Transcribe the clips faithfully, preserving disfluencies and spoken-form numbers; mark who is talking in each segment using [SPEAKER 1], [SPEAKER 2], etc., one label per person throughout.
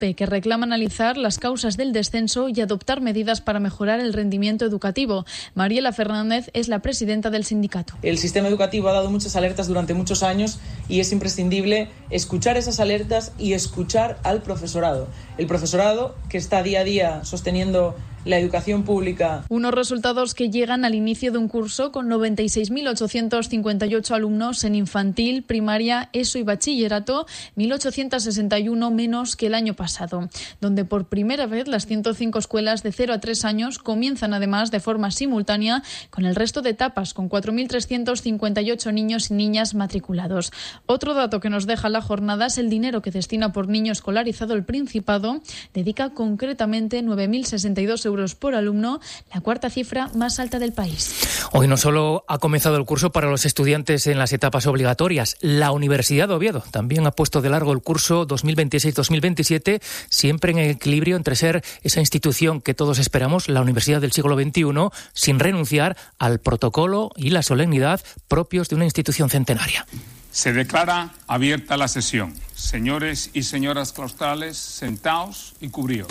[SPEAKER 1] que reclama analizar las causas del descenso y adoptar medidas para mejorar el rendimiento educativo. Mariela Fernández es la presidenta del sindicato.
[SPEAKER 2] El sistema educativo ha dado muchas alertas durante muchos años y es imprescindible escuchar esas alertas y escuchar al profesorado. El profesorado que está día a día sosteniendo la educación pública.
[SPEAKER 1] Unos resultados que llegan al inicio de un curso con noventa y seis mil ochocientos cincuenta y ocho alumnos en infantil, primaria, ESO y bachillerato, mil ochocientos sesenta y uno menos que el año pasado, donde por primera vez las ciento cinco escuelas de cero a tres años comienzan además de forma simultánea con el resto de etapas, con cuatro mil trescientos cincuenta y ocho niños y niñas matriculados. Otro dato que nos deja la jornada es el dinero que destina por niño escolarizado el Principado, dedica concretamente nueve mil sesenta y dos euros por alumno, la cuarta cifra más alta del país.
[SPEAKER 3] Hoy no solo ha comenzado el curso para los estudiantes en las etapas obligatorias, la Universidad de Oviedo también ha puesto de largo el curso dos mil veintiséis dos mil veintisiete, siempre en equilibrio entre ser esa institución que todos esperamos, la Universidad del siglo veintiuno, sin renunciar al protocolo y la solemnidad propios de una institución centenaria.
[SPEAKER 4] Se declara abierta la sesión. Señores y señoras claustrales, sentaos y cubríos.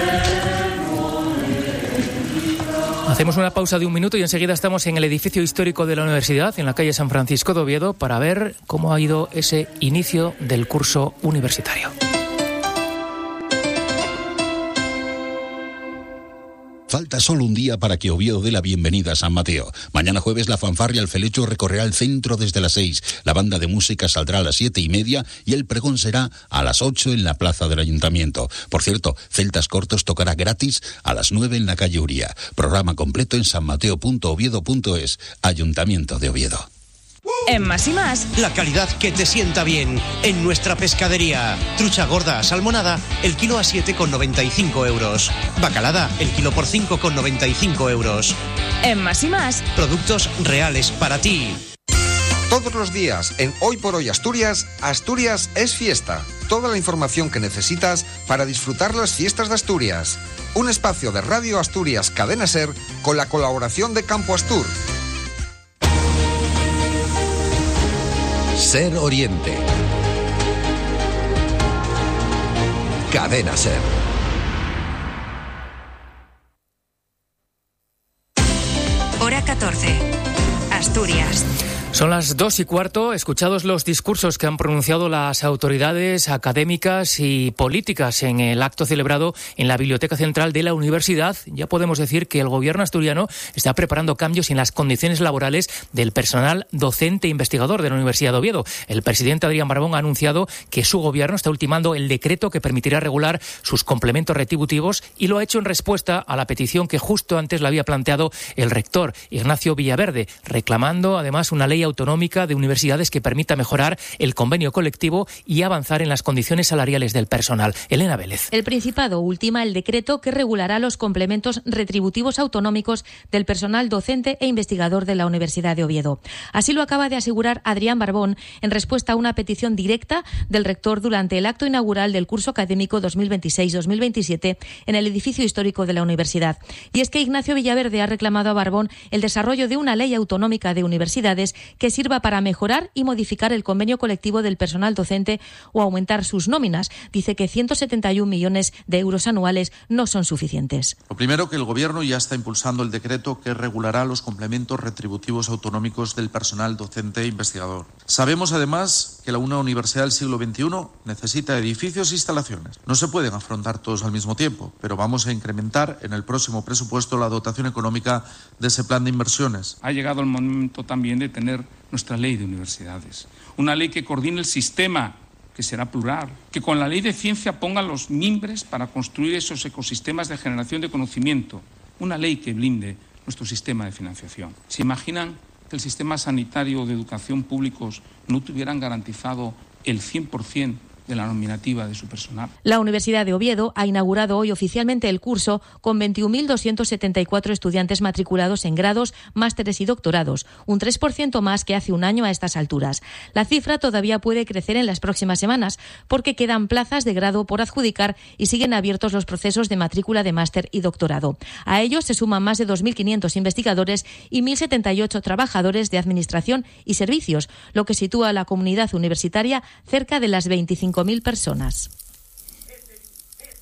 [SPEAKER 3] Hacemos una pausa de un minuto y enseguida estamos en el edificio histórico de la universidad, en la calle San Francisco de Oviedo, para ver cómo ha ido ese inicio del curso universitario.
[SPEAKER 5] Falta solo un día para que Oviedo dé la bienvenida a San Mateo. Mañana jueves la fanfarria El Felecho recorrerá el centro desde las seis. La banda de música saldrá a las siete y media y el pregón será a las ocho en la plaza del Ayuntamiento. Por cierto, Celtas Cortos tocará gratis a las nueve en la calle Uría. Programa completo en sanmateo punto oviedo punto es. Ayuntamiento de Oviedo.
[SPEAKER 6] En Más y Más,
[SPEAKER 7] la calidad que te sienta bien. En nuestra pescadería, trucha gorda salmonada, el kilo a siete con noventa y cinco euros. Bacalada, el kilo por cinco con noventa y cinco euros.
[SPEAKER 6] En Más y Más,
[SPEAKER 7] productos reales para ti.
[SPEAKER 8] Todos los días en Hoy por Hoy Asturias, Asturias es fiesta. Toda la información que necesitas para disfrutar las fiestas de Asturias. Un espacio de Radio Asturias Cadena Ser con la colaboración de Campo Astur.
[SPEAKER 9] Ser Oriente. Cadena Ser.
[SPEAKER 6] Hora catorce. Asturias.
[SPEAKER 3] Son las dos y cuarto. Escuchados los discursos que han pronunciado las autoridades académicas y políticas en el acto celebrado en la Biblioteca Central de la Universidad, ya podemos decir que el gobierno asturiano está preparando cambios en las condiciones laborales del personal docente e investigador de la Universidad de Oviedo. El presidente Adrián Barbón ha anunciado que su gobierno está ultimando el decreto que permitirá regular sus complementos retributivos y lo ha hecho en respuesta a la petición que justo antes le había planteado el rector Ignacio Villaverde, reclamando además una ley autonómica de universidades que permita mejorar el convenio colectivo y avanzar en las condiciones salariales del personal. Elena Vélez.
[SPEAKER 10] El Principado ultima el decreto que regulará los complementos retributivos autonómicos del personal docente e investigador de la Universidad de Oviedo. Así lo acaba de asegurar Adrián Barbón en respuesta a una petición directa del rector durante el acto inaugural del curso académico dos mil veintiséis dos mil veintisiete en el edificio histórico de la universidad. Y es que Ignacio Villaverde ha reclamado a Barbón el desarrollo de una ley autonómica de universidades que sirva para mejorar y modificar el convenio colectivo del personal docente o aumentar sus nóminas. Dice que ciento setenta y un millones de euros anuales no son suficientes.
[SPEAKER 11] Lo primero, que el Gobierno ya está impulsando el decreto que regulará los complementos retributivos autonómicos del personal docente e investigador. Sabemos además que la una universidad del siglo veintiuno necesita edificios e instalaciones. No se pueden afrontar todos al mismo tiempo, pero vamos a incrementar en el próximo presupuesto la dotación económica de ese plan de inversiones.
[SPEAKER 4] Ha llegado el momento también de tener nuestra ley de universidades, una ley que coordine el sistema, que será plural, que con la ley de ciencia ponga los mimbres para construir esos ecosistemas de generación de conocimiento, una ley que blinde nuestro sistema de financiación. ¿Se imaginan que el sistema sanitario o de educación públicos no tuvieran garantizado el cien por ciento de la nominativa de su personal?
[SPEAKER 10] La Universidad de Oviedo ha inaugurado hoy oficialmente el curso con veintiún mil doscientos setenta y cuatro estudiantes matriculados en grados, másteres y doctorados, un tres por ciento más que hace un año a estas alturas. La cifra todavía puede crecer en las próximas semanas porque quedan plazas de grado por adjudicar y siguen abiertos los procesos de matrícula de máster y doctorado. A ellos se suman más de dos mil quinientos investigadores y mil setenta y ocho trabajadores de administración y servicios, lo que sitúa a la comunidad universitaria cerca de las veinticinco mil personas.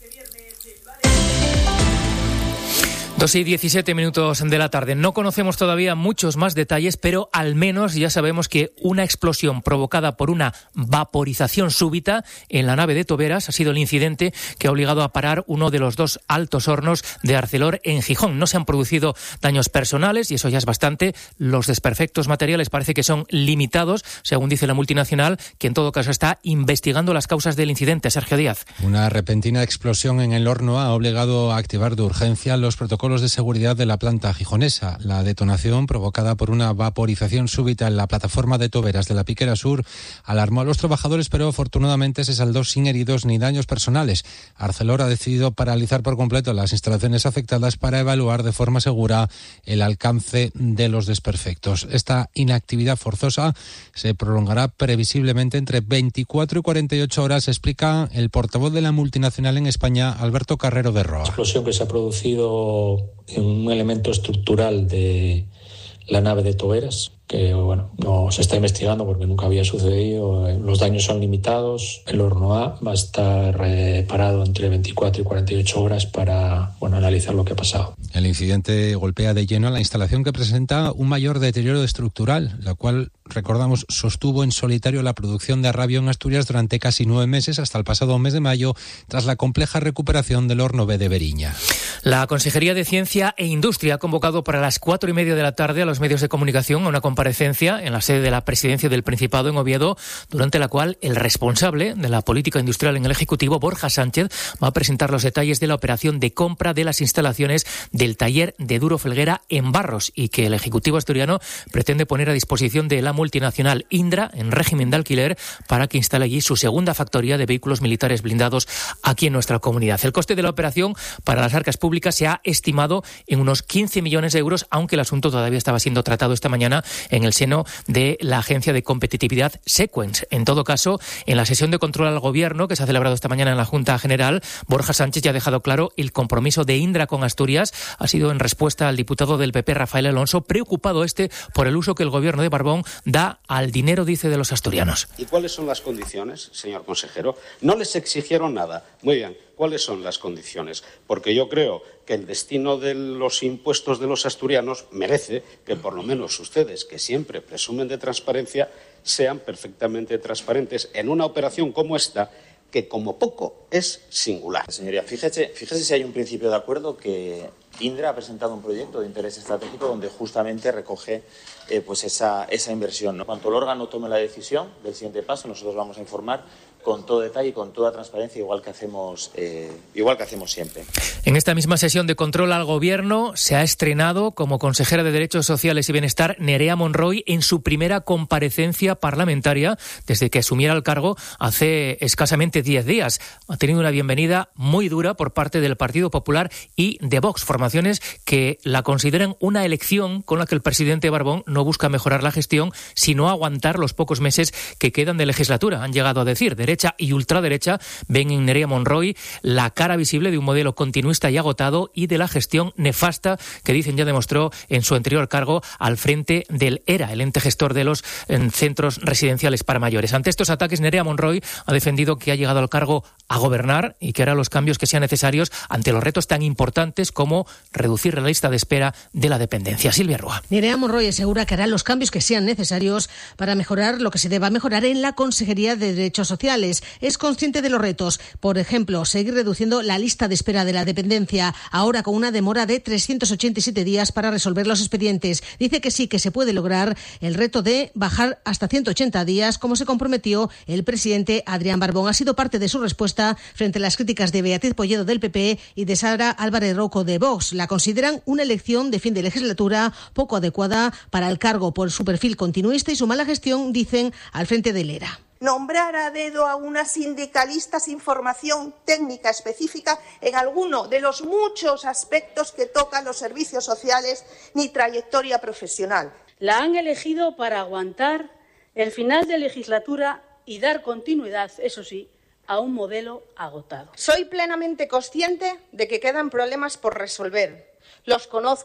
[SPEAKER 3] Dos y diecisiete minutos de la tarde. No conocemos todavía muchos más detalles, pero al menos ya sabemos que una explosión provocada por una vaporización súbita en la nave de Toberas ha sido el incidente que ha obligado a parar uno de los dos altos hornos de Arcelor en Gijón. No se han producido daños personales y eso ya es bastante. Los desperfectos materiales parece que son limitados, según dice la multinacional, que en todo caso está investigando las causas del incidente. Sergio Díaz.
[SPEAKER 9] Una repentina explosión en el horno ha obligado a activar de urgencia los protocolos de seguridad de la planta gijonesa. La detonación, provocada por una vaporización súbita en la plataforma de Toberas de la Piquera Sur, alarmó a los trabajadores, pero afortunadamente se saldó sin heridos ni daños personales. Arcelor ha decidido paralizar por completo las instalaciones afectadas para evaluar de forma segura el alcance de los desperfectos. Esta inactividad forzosa se prolongará previsiblemente entre veinticuatro y cuarenta y ocho horas, explica el portavoz de la multinacional en España, Alberto Carrero de Roa.
[SPEAKER 12] La explosión que se ha producido en un elemento estructural de la nave de Toberas, que bueno, no se está investigando porque nunca había sucedido. Los daños son limitados. El horno A va a estar reparado entre veinticuatro y cuarenta y ocho horas para bueno, analizar lo que ha pasado.
[SPEAKER 9] El incidente golpea de lleno a la instalación, que presenta un mayor deterioro estructural, la cual, recordamos, sostuvo en solitario la producción de arrabio en Asturias durante casi nueve meses, hasta el pasado mes de mayo, tras la compleja recuperación del horno B de Beriña.
[SPEAKER 3] La Consejería de Ciencia e Industria ha convocado para las cuatro y media de la tarde a los medios de comunicación a una comparecencia en la sede de la Presidencia del Principado en Oviedo, durante la cual el responsable de la política industrial en el Ejecutivo, Borja Sánchez, va a presentar los detalles de la operación de compra de las instalaciones del taller de Duro Felguera en Barros, y que el Ejecutivo asturiano pretende poner a disposición de la multinacional Indra en régimen de alquiler para que instale allí su segunda factoría de vehículos militares blindados aquí en nuestra comunidad. El coste de la operación para las arcas públicas se ha estimado en unos quince millones de euros, aunque el asunto todavía estaba siendo tratado esta mañana en el seno de la Agencia de Competitividad Sequens. En todo caso, en la sesión de control al Gobierno que se ha celebrado esta mañana en la Junta General, Borja Sánchez ya ha dejado claro el compromiso de Indra con Asturias. Ha sido en respuesta al diputado del P P, Rafael Alonso, preocupado este por el uso que el Gobierno de Barbón da al dinero, dice, de los asturianos.
[SPEAKER 13] ¿Y cuáles son las condiciones, señor consejero? No les exigieron nada. Muy bien. ¿Cuáles son las condiciones? Porque yo creo que el destino de los impuestos de los asturianos merece que por lo menos ustedes, que siempre presumen de transparencia, sean perfectamente transparentes en una operación como esta, que como poco es singular.
[SPEAKER 14] Señoría, fíjese, fíjese si hay un principio de acuerdo, que Indra ha presentado un proyecto de interés estratégico donde justamente recoge eh, pues esa, esa inversión, ¿no? Cuando el órgano tome la decisión del siguiente paso, nosotros vamos a informar con todo detalle y con toda transparencia, igual que hacemos eh, igual que hacemos siempre.
[SPEAKER 3] En esta misma sesión de control al Gobierno se ha estrenado como consejera de Derechos Sociales y Bienestar Nerea Monroy en su primera comparecencia parlamentaria desde que asumiera el cargo hace escasamente diez días. Ha tenido una bienvenida muy dura por parte del Partido Popular y de Vox, formaciones que la consideran una elección con la que el presidente Barbón no busca mejorar la gestión, sino aguantar los pocos meses que quedan de legislatura. Han llegado a decir, derecha y ultraderecha ven en Nerea Monroy la cara visible de un modelo continuista y agotado y de la gestión nefasta que dicen ya demostró en su anterior cargo al frente del ERA, el ente gestor de los centros residenciales para mayores. Ante estos ataques, Nerea Monroy ha defendido que ha llegado al cargo a gobernar y que hará los cambios que sean necesarios ante los retos tan importantes como reducir la lista de espera de la dependencia. Silvia Rúa.
[SPEAKER 15] Nerea Monroy asegura que hará los cambios que sean necesarios para mejorar lo que se deba mejorar en la Consejería de Derechos Sociales. Es consciente de los retos, por ejemplo, seguir reduciendo la lista de espera de la dependencia, ahora con una demora de trescientos ochenta y siete días para resolver los expedientes. Dice que sí que se puede lograr el reto de bajar hasta ciento ochenta días, como se comprometió el presidente Adrián Barbón. Ha sido parte de su respuesta frente a las críticas de Beatriz Polledo del P P y de Sara Álvarez Roco de Vox. La consideran una elección de fin de legislatura poco adecuada para el cargo por su perfil continuista y su mala gestión, dicen, al frente del ERA.
[SPEAKER 16] Nombrar a dedo a una sindicalista sin formación técnica específica en alguno de los muchos aspectos que tocan los servicios sociales ni trayectoria profesional.
[SPEAKER 17] La han elegido para aguantar el final de legislatura y dar continuidad, eso sí, a un modelo agotado.
[SPEAKER 16] Soy plenamente consciente de que quedan problemas por resolver. Los conozco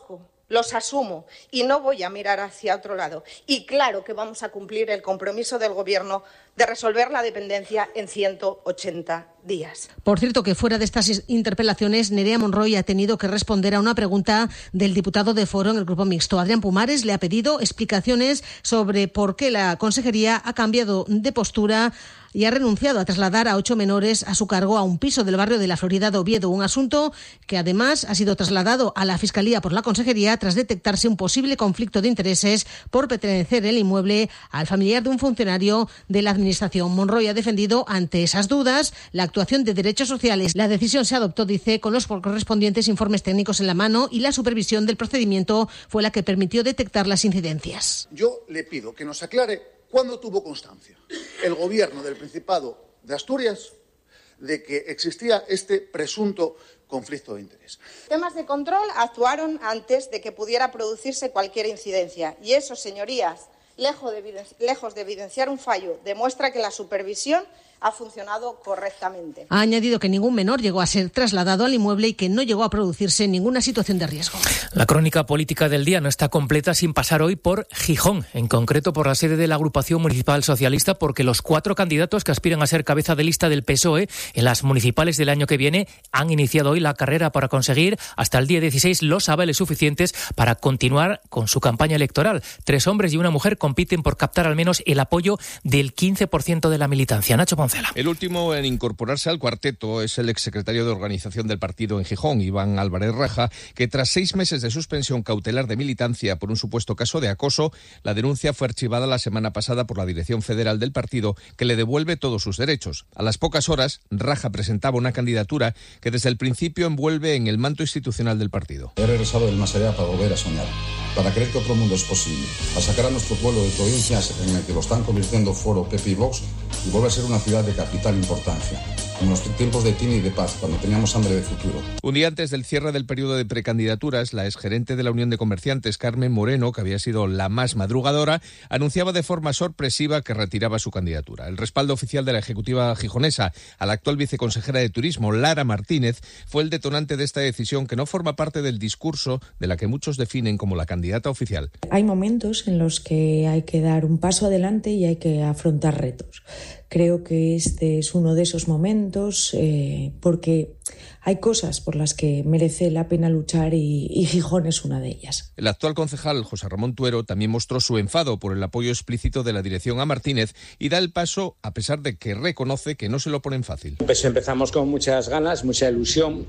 [SPEAKER 16] los asumo y no voy a mirar hacia otro lado. Y claro que vamos a cumplir el compromiso del Gobierno de resolver la dependencia en ciento ochenta días.
[SPEAKER 15] Por cierto, que fuera de estas interpelaciones, Nerea Monroy ha tenido que responder a una pregunta del diputado de Foro en el Grupo Mixto. Adrián Pumares le ha pedido explicaciones sobre por qué la Consejería ha cambiado de postura y ha renunciado a trasladar a ocho menores a su cargo a un piso del barrio de la Florida de Oviedo, un asunto que además ha sido trasladado a la Fiscalía por la Consejería tras detectarse un posible conflicto de intereses por pertenecer el inmueble al familiar de un funcionario de la Administración. Monroy ha defendido ante esas dudas la actuación de Derechos Sociales. La decisión se adoptó, dice, con los correspondientes informes técnicos en la mano y la supervisión del procedimiento fue la que permitió detectar las incidencias.
[SPEAKER 18] Yo le pido que nos aclare cuándo tuvo constancia el Gobierno del Principado de Asturias de que existía este presunto conflicto de interés.
[SPEAKER 16] Temas de control actuaron antes de que pudiera producirse cualquier incidencia y eso, señorías, lejos de, lejos de evidenciar un fallo, demuestra que la supervisión ha funcionado correctamente.
[SPEAKER 15] Ha añadido que ningún menor llegó a ser trasladado al inmueble y que no llegó a producirse ninguna situación de riesgo.
[SPEAKER 3] La crónica política del día no está completa sin pasar hoy por Gijón, en concreto por la sede de la Agrupación Municipal Socialista, porque los cuatro candidatos que aspiran a ser cabeza de lista del P S O E en las municipales del año que viene han iniciado hoy la carrera para conseguir hasta el día dieciséis los avales suficientes para continuar con su campaña electoral. Tres hombres y una mujer compiten por captar al menos el apoyo del quince por ciento de la militancia. Nacho Poncela.
[SPEAKER 19] El último en incorporarse al cuarteto es el exsecretario de organización del partido en Gijón, Iván Álvarez Raja, que tras seis meses de suspensión cautelar de militancia por un supuesto caso de acoso, la denuncia fue archivada la semana pasada por la Dirección Federal del partido, que le devuelve todos sus derechos. A las pocas horas, Raja presentaba una candidatura que desde el principio envuelve en el manto institucional del partido.
[SPEAKER 20] He regresado del más allá para volver a soñar, para creer que otro mundo es posible, a sacar a nuestro pueblo de provincias en el que lo están convirtiendo Foro, P P y Vox y volver a ser una ciudad de capital importancia, en los tiempos de tini y de paz, cuando teníamos hambre de futuro.
[SPEAKER 19] Un día antes del cierre del periodo de precandidaturas, la exgerente de la Unión de Comerciantes, Carmen Moreno, que había sido la más madrugadora, anunciaba de forma sorpresiva que retiraba su candidatura. El respaldo oficial de la ejecutiva gijonesa a la actual viceconsejera de Turismo, Lara Martínez, fue el detonante de esta decisión que no forma parte del discurso de la que muchos definen como la candidata oficial.
[SPEAKER 21] Hay momentos en los que hay que dar un paso adelante y hay que afrontar retos. Creo que este es uno de esos momentos eh, porque hay cosas por las que merece la pena luchar y, y Gijón es una de ellas.
[SPEAKER 19] El actual concejal, José Ramón Tuero, también mostró su enfado por el apoyo explícito de la dirección a Martínez y da el paso a pesar de que reconoce que no se lo ponen fácil.
[SPEAKER 22] Pues empezamos con muchas ganas, mucha ilusión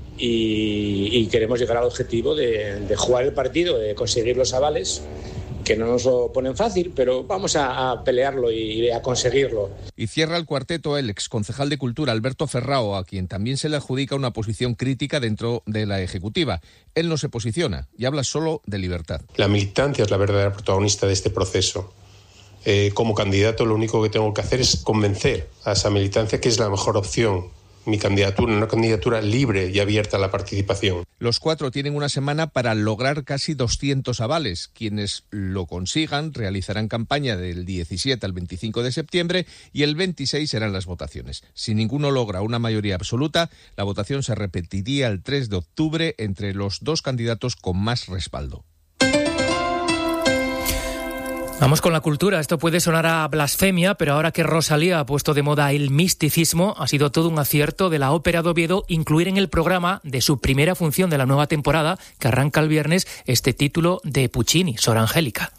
[SPEAKER 22] y, y queremos llegar al objetivo de, de jugar el partido, de conseguir los avales, que no nos lo ponen fácil, pero vamos a, a pelearlo y, y a conseguirlo.
[SPEAKER 19] Y cierra el cuarteto el exconcejal de Cultura, Alberto Ferrao, a quien también se le adjudica una posición crítica dentro de la ejecutiva. Él no se posiciona y habla solo de libertad.
[SPEAKER 23] La militancia es la verdadera protagonista de este proceso. Eh, como candidato lo único que tengo que hacer es convencer a esa militancia que es la mejor opción. Mi candidatura, una candidatura libre y abierta a la participación.
[SPEAKER 19] Los cuatro tienen una semana para lograr casi doscientos avales. Quienes lo consigan realizarán campaña del diecisiete al veinticinco de septiembre y el veintiséis serán las votaciones. Si ninguno logra una mayoría absoluta, la votación se repetiría el tres de octubre entre los dos candidatos con más respaldo.
[SPEAKER 3] Vamos con la cultura. Esto puede sonar a blasfemia, pero ahora que Rosalía ha puesto de moda el misticismo, ha sido todo un acierto de la Ópera de Oviedo incluir en el programa de su primera función de la nueva temporada, que arranca el viernes, este título de Puccini, Sor Angélica.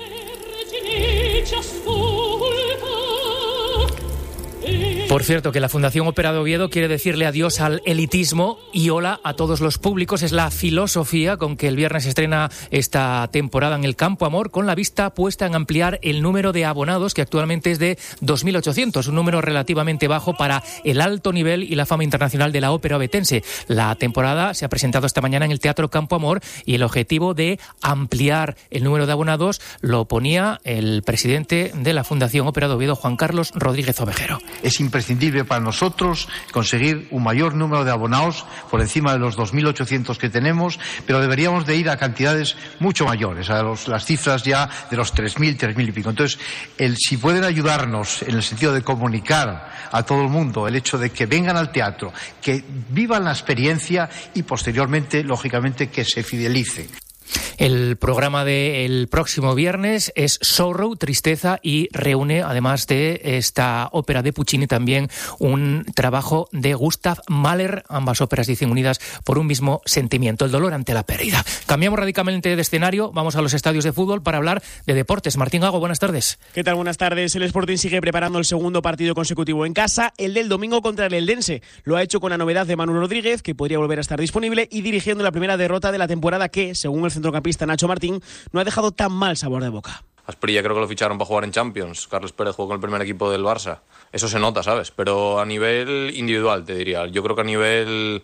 [SPEAKER 3] Por cierto, que la Fundación Ópera de Oviedo quiere decirle adiós al elitismo y hola a todos los públicos. Es la filosofía con que el viernes estrena esta temporada en el Campo Amor, con la vista puesta en ampliar el número de abonados, que actualmente es de dos mil ochocientos, un número relativamente bajo para el alto nivel y la fama internacional de la ópera ovetense. La temporada se ha presentado esta mañana en el Teatro Campo Amor y el objetivo de ampliar el número de abonados lo ponía el presidente de la Fundación Ópera de Oviedo, Juan Carlos Rodríguez Ovejero.
[SPEAKER 24] Es imprescindible para nosotros conseguir un mayor número de abonados por encima de los dos mil ochocientos que tenemos, pero deberíamos de ir a cantidades mucho mayores, a los, las cifras ya de los tres mil, tres mil y pico. Entonces, el, si pueden ayudarnos en el sentido de comunicar a todo el mundo el hecho de que vengan al teatro, que vivan la experiencia y posteriormente, lógicamente, que se fidelicen.
[SPEAKER 3] El programa del próximo viernes es Sorrow, Tristeza, y reúne, además de esta ópera de Puccini, también un trabajo de Gustav Mahler. Ambas óperas dicen unidas por un mismo sentimiento, el dolor ante la pérdida. Cambiamos radicalmente de escenario, vamos a los estadios de fútbol para hablar de deportes. Martín Gago, buenas tardes.
[SPEAKER 1] ¿Qué tal? Buenas tardes. El Sporting sigue preparando el segundo partido consecutivo en casa, el del domingo contra el Eldense. Lo ha hecho con la novedad de Manu Rodríguez, que podría volver a estar disponible, y dirigiendo la primera derrota de la temporada que, según el centrocampista Nacho Martín, no ha dejado tan mal sabor de boca.
[SPEAKER 2] Asprilla creo que lo ficharon para jugar en Champions. Carlos Pérez jugó con el primer equipo del Barça. Eso se nota, ¿sabes? Pero a nivel individual, te diría. Yo creo que a nivel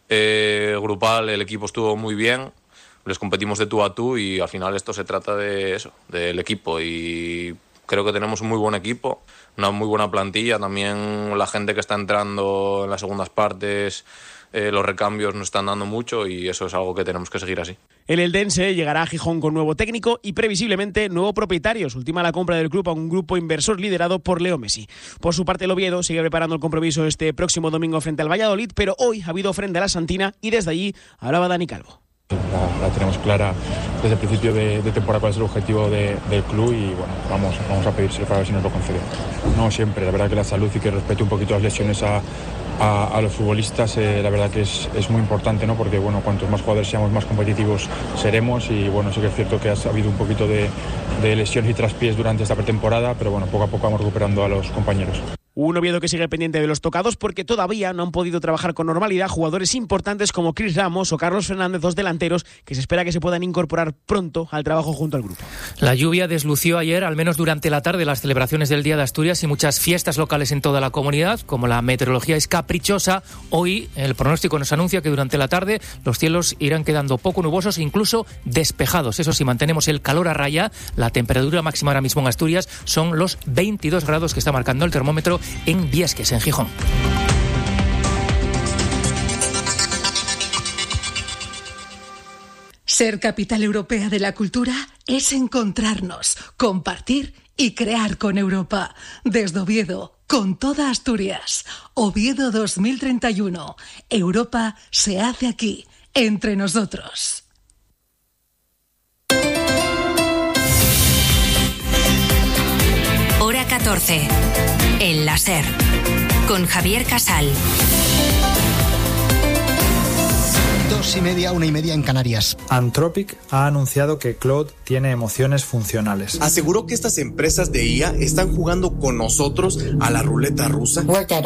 [SPEAKER 2] eh, grupal el equipo estuvo muy bien. Les competimos de tú a tú y al final esto se trata de eso, del equipo. Y creo que tenemos un muy buen equipo, una muy buena plantilla. También la gente que está entrando en las segundas partes, eh, los recambios nos están dando mucho y eso es algo que tenemos que seguir así.
[SPEAKER 1] El Eldense llegará a Gijón con nuevo técnico y previsiblemente nuevo propietario. Se ultima la compra del club a un grupo inversor liderado por Leo Messi. Por su parte, el Oviedo sigue preparando el compromiso este próximo domingo frente al Valladolid, pero hoy ha habido ofrenda a la Santina y desde allí hablaba Dani Calvo.
[SPEAKER 5] La, la tenemos clara desde el principio de, de temporada cuál es el objetivo de, del club y bueno, vamos, vamos a pedírselo para ver si nos lo concede. No siempre, la verdad que la salud y que respete un poquito las lesiones a, a, a los futbolistas, eh, la verdad que es, es muy importante, ¿no? Porque bueno, cuantos más jugadores seamos, más competitivos seremos y bueno, sí que es cierto que ha habido un poquito de, de lesiones y traspiés durante esta pretemporada, pero bueno, poco a poco vamos recuperando a los compañeros.
[SPEAKER 1] Un Oviedo que sigue pendiente de los tocados porque todavía no han podido trabajar con normalidad jugadores importantes como Chris Ramos o Carlos Fernández, dos delanteros que se espera que se puedan incorporar pronto al trabajo junto al grupo.
[SPEAKER 3] La lluvia deslució ayer, al menos durante la tarde, las celebraciones del Día de Asturias y muchas fiestas locales en toda la comunidad. Como la meteorología es caprichosa, hoy el pronóstico nos anuncia que durante la tarde los cielos irán quedando poco nubosos, incluso despejados. Eso sí, mantenemos el calor a raya. La temperatura máxima ahora mismo en Asturias son los veintidós grados que está marcando el termómetro en Viesques, en Gijón.
[SPEAKER 7] Ser capital europea de la cultura es encontrarnos, compartir y crear con Europa. Desde Oviedo, con toda Asturias. Oviedo dos mil treinta y uno. Europa se hace aquí, entre nosotros.
[SPEAKER 6] Hora catorce. El láser. Con Javier Casal.
[SPEAKER 25] Dos y media, una y media en Canarias.
[SPEAKER 26] Anthropic ha anunciado que Claude tiene emociones funcionales.
[SPEAKER 27] Aseguró que estas empresas de I A están jugando con nosotros a la ruleta rusa.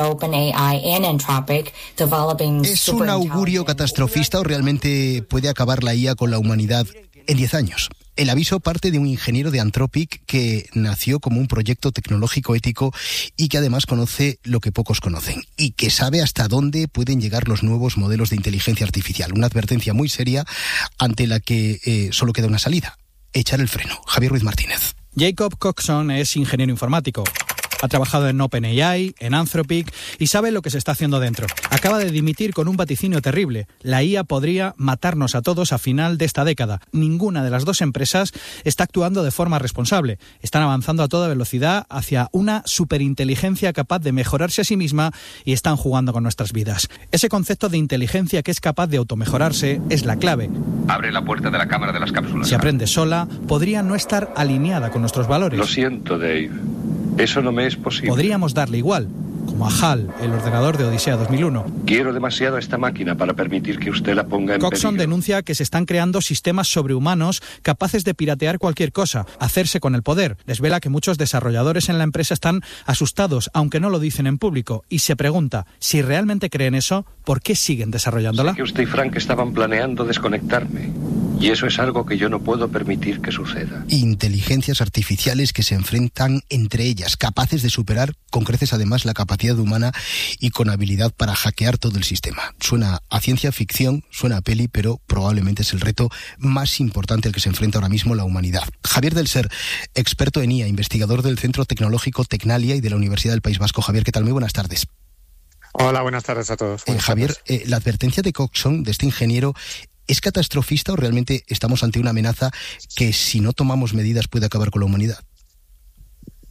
[SPEAKER 25] ¿Es un augurio catastrofista o realmente puede acabar la I A con la humanidad en diez años? El aviso parte de un ingeniero de Anthropic que nació como un proyecto tecnológico ético y que además conoce lo que pocos conocen y que sabe hasta dónde pueden llegar los nuevos modelos de inteligencia artificial. Una advertencia muy seria ante la que eh, solo queda una salida: echar el freno. Javier Ruiz Martínez.
[SPEAKER 28] Jacob Coxon es ingeniero informático. Ha trabajado en OpenAI, en Anthropic y sabe lo que se está haciendo dentro. Acaba de dimitir con un vaticinio terrible. La I A podría matarnos a todos a final de esta década. Ninguna de las dos empresas está actuando de forma responsable. Están avanzando a toda velocidad hacia una superinteligencia capaz de mejorarse a sí misma y están jugando con nuestras vidas. Ese concepto de inteligencia que es capaz de automejorarse es la clave.
[SPEAKER 29] Abre la puerta de la cámara de las cápsulas.
[SPEAKER 28] Si aprende sola, podría no estar alineada con nuestros valores.
[SPEAKER 29] Lo siento, Dave. Eso no me es posible.
[SPEAKER 28] Podríamos darle igual, como a HAL, el ordenador de Odisea dos mil uno.
[SPEAKER 29] Quiero demasiado a esta máquina para permitir que usted la ponga en
[SPEAKER 28] Coxon
[SPEAKER 29] peligro.
[SPEAKER 28] denuncia que se están creando sistemas sobrehumanos capaces de piratear cualquier cosa, hacerse con el poder. Desvela que muchos desarrolladores en la empresa están asustados, aunque no lo dicen en público, y se pregunta, si realmente creen eso, ¿por qué siguen desarrollándola?
[SPEAKER 29] Sé que usted y Frank estaban planeando desconectarme. Y eso es algo que yo no puedo permitir que suceda.
[SPEAKER 25] Inteligencias artificiales que se enfrentan entre ellas, capaces de superar con creces además la capacidad humana y con habilidad para hackear todo el sistema. Suena a ciencia ficción, suena a peli, pero probablemente es el reto más importante al que se enfrenta ahora mismo la humanidad. Javier del Ser, experto en I A, investigador del Centro Tecnológico Tecnalia y de la Universidad del País Vasco. Javier, ¿qué tal? Muy buenas tardes.
[SPEAKER 30] Hola, buenas tardes a todos.
[SPEAKER 25] Eh, Javier, eh, la advertencia de Coxon, de este ingeniero, ¿es catastrofista o realmente estamos ante una amenaza que, si no tomamos medidas, puede acabar con la humanidad?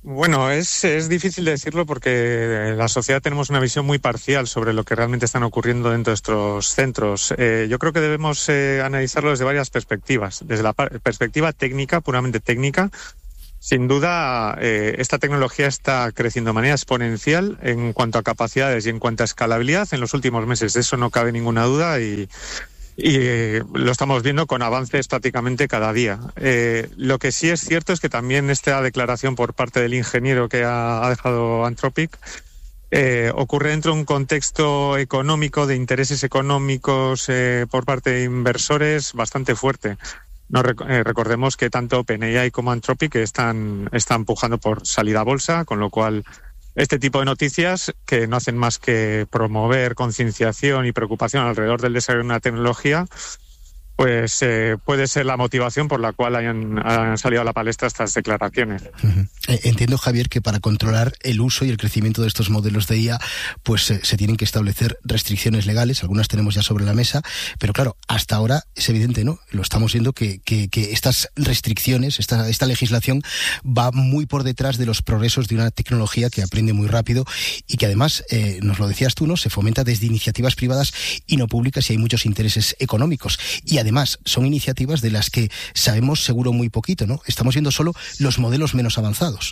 [SPEAKER 30] Bueno, es, es difícil decirlo porque en la sociedad tenemos una visión muy parcial sobre lo que realmente están ocurriendo dentro de estos centros. Eh, yo creo que debemos eh, analizarlo desde varias perspectivas. Desde la par- perspectiva técnica, puramente técnica, sin duda eh, esta tecnología está creciendo de manera exponencial en cuanto a capacidades y en cuanto a escalabilidad en los últimos meses. De eso no cabe ninguna duda y... Y eh, lo estamos viendo con avances prácticamente cada día. Eh, lo que sí es cierto es que también esta declaración por parte del ingeniero que ha, ha dejado Anthropic eh, ocurre dentro de un contexto económico, de intereses económicos eh, por parte de inversores bastante fuerte. No rec- eh, recordemos que tanto OpenAI como Anthropic están, están empujando por salida a bolsa, con lo cual este tipo de noticias, que no hacen más que promover concienciación y preocupación alrededor del desarrollo de una tecnología, pues eh, puede ser la motivación por la cual hayan, hayan salido a la palestra estas declaraciones.
[SPEAKER 25] Uh-huh. Entiendo, Javier, que para controlar el uso y el crecimiento de estos modelos de I A, pues eh, se tienen que establecer restricciones legales, algunas tenemos ya sobre la mesa, pero claro, hasta ahora es evidente, ¿no? Lo estamos viendo que, que, que estas restricciones, esta, esta legislación va muy por detrás de los progresos de una tecnología que aprende muy rápido y que además, eh, nos lo decías tú, ¿no? Se fomenta desde iniciativas privadas y no públicas y hay muchos intereses económicos. Y además son iniciativas de las que sabemos seguro muy poquito, ¿no? Estamos viendo solo los modelos menos avanzados.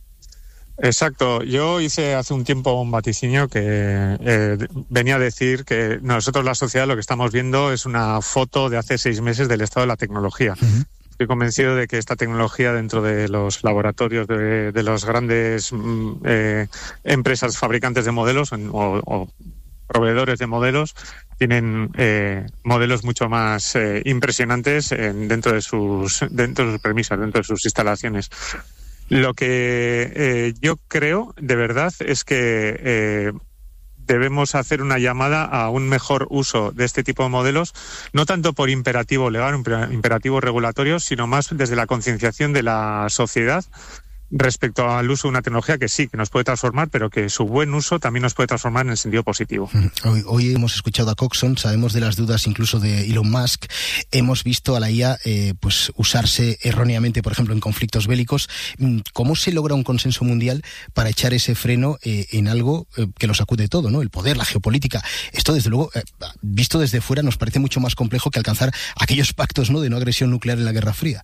[SPEAKER 30] Exacto. Yo hice hace un tiempo un vaticinio que eh, venía a decir que nosotros, la sociedad, lo que estamos viendo es una foto de hace seis meses del estado de la tecnología. Uh-huh. Estoy convencido de que esta tecnología dentro de los laboratorios de, de las grandes eh, empresas fabricantes de modelos o, o proveedores de modelos tienen eh, modelos mucho más eh, impresionantes en, dentro de sus dentro de sus premisas, dentro de sus instalaciones. Lo que eh, yo creo, de verdad, es que eh, debemos hacer una llamada a un mejor uso de este tipo de modelos, no tanto por imperativo legal, imperativo regulatorio, sino más desde la concienciación de la sociedad respecto al uso de una tecnología que sí, que nos puede transformar, pero que su buen uso también nos puede transformar en el sentido positivo.
[SPEAKER 25] Hoy, hoy hemos escuchado a Coxon, sabemos de las dudas incluso de Elon Musk, hemos visto a la I A eh, pues usarse erróneamente, por ejemplo, en conflictos bélicos. ¿Cómo se logra un consenso mundial para echar ese freno eh, en algo eh, que lo sacude todo, ¿no? El poder, la geopolítica. Esto, desde luego, eh, visto desde fuera, nos parece mucho más complejo que alcanzar aquellos pactos, ¿no?, de no agresión nuclear en la Guerra Fría.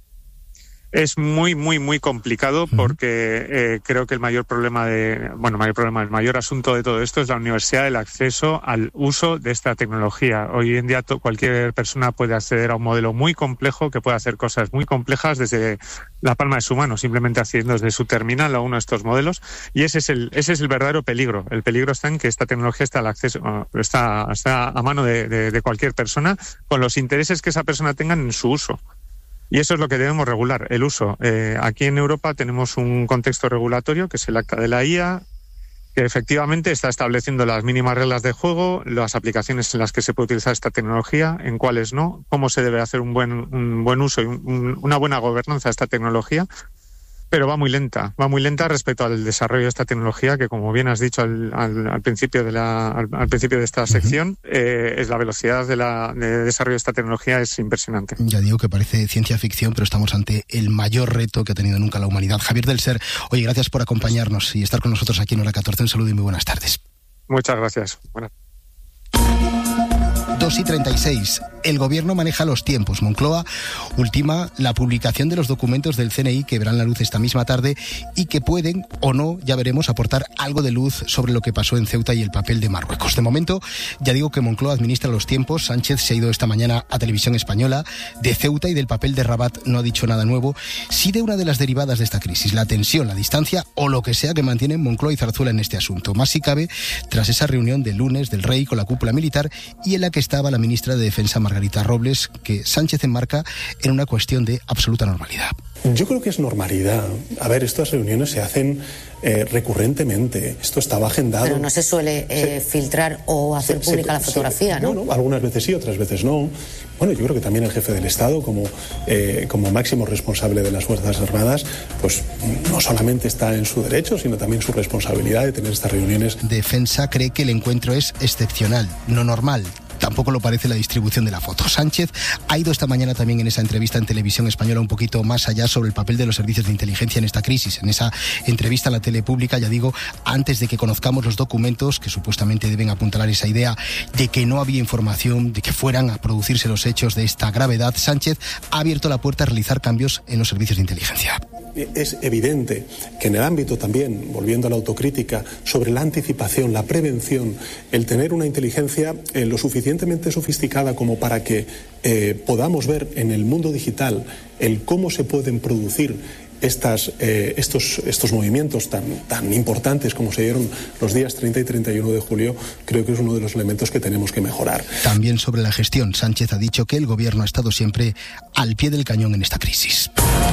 [SPEAKER 30] Es muy, muy, muy complicado porque eh, creo que el mayor problema de, bueno, mayor problema, el mayor asunto de todo esto es la universidad, el acceso al uso de esta tecnología. Hoy en día to, cualquier persona puede acceder a un modelo muy complejo que puede hacer cosas muy complejas desde la palma de su mano, simplemente haciendo desde su terminal a uno de estos modelos. Y ese es el, ese es el verdadero peligro. El peligro está en que esta tecnología está al acceso, está, está a mano de, de, de cualquier persona con los intereses que esa persona tenga en su uso. Y eso es lo que debemos regular, el uso. Eh, aquí en Europa tenemos un contexto regulatorio, que es el Acta de la I A, que efectivamente está estableciendo las mínimas reglas de juego, las aplicaciones en las que se puede utilizar esta tecnología, en cuáles no, cómo se debe hacer un buen, un buen uso y un, una buena gobernanza de esta tecnología. Pero va muy lenta, va muy lenta respecto al desarrollo de esta tecnología, que como bien has dicho al, al, al principio de la, al, al principio de esta sección, uh-huh. eh, es la velocidad de, la, de desarrollo de esta tecnología es impresionante.
[SPEAKER 25] Ya digo que parece ciencia ficción, pero estamos ante el mayor reto que ha tenido nunca la humanidad. Javier del Ser, oye, gracias por acompañarnos y estar con nosotros aquí en Hora catorce. Un saludo y muy buenas tardes.
[SPEAKER 30] Muchas gracias. Buenas.
[SPEAKER 25] dos y treinta y seis. El gobierno maneja los tiempos. Moncloa ultima la publicación de los documentos del C N I que verán la luz esta misma tarde y que pueden, o no, ya veremos, aportar algo de luz sobre lo que pasó en Ceuta y el papel de Marruecos. De momento, ya digo que Moncloa administra los tiempos. Sánchez se ha ido esta mañana a Televisión Española. De Ceuta y del papel de Rabat no ha dicho nada nuevo. Sí de una de las derivadas de esta crisis, la tensión, la distancia o lo que sea que mantienen Moncloa y Zarzuela en este asunto. Más si cabe, tras esa reunión del lunes del Rey con la cúpula militar y en la que estaba la ministra de Defensa Margarita Robles, que Sánchez enmarca en una cuestión de absoluta normalidad.
[SPEAKER 4] Yo creo que es normalidad. A ver, estas reuniones se hacen eh, recurrentemente. Esto estaba agendado.
[SPEAKER 8] Pero no se suele eh, se, filtrar o hacer se, pública se, la fotografía, se, ¿no?
[SPEAKER 4] No, no, algunas veces sí, otras veces no. Bueno, yo creo que también el jefe del Estado, como, eh, como máximo responsable de las Fuerzas Armadas, pues no solamente está en su derecho, sino también su responsabilidad de tener estas reuniones.
[SPEAKER 25] Defensa cree que el encuentro es excepcional, no normal. tampoco lo parece la distribución de la foto. Sánchez ha ido esta mañana también en esa entrevista en Televisión Española un poquito más allá sobre el papel de los servicios de inteligencia en esta crisis. En esa entrevista a la tele pública, ya digo, antes de que conozcamos los documentos que supuestamente deben apuntalar esa idea de que no había información, de que fueran a producirse los hechos de esta gravedad, Sánchez ha abierto la puerta a realizar cambios en los servicios de inteligencia.
[SPEAKER 4] Es evidente que en el ámbito también, volviendo a la autocrítica, sobre la anticipación, la prevención, el tener una inteligencia eh, lo suficientemente sofisticada como para que eh, podamos ver en el mundo digital el cómo se pueden producir Estas, eh, estos, estos movimientos tan, tan importantes como se dieron los días treinta y treinta y uno de julio, creo que es uno de los elementos que tenemos que mejorar.
[SPEAKER 25] También sobre la gestión, Sánchez ha dicho que el gobierno ha estado siempre al pie del cañón en esta crisis.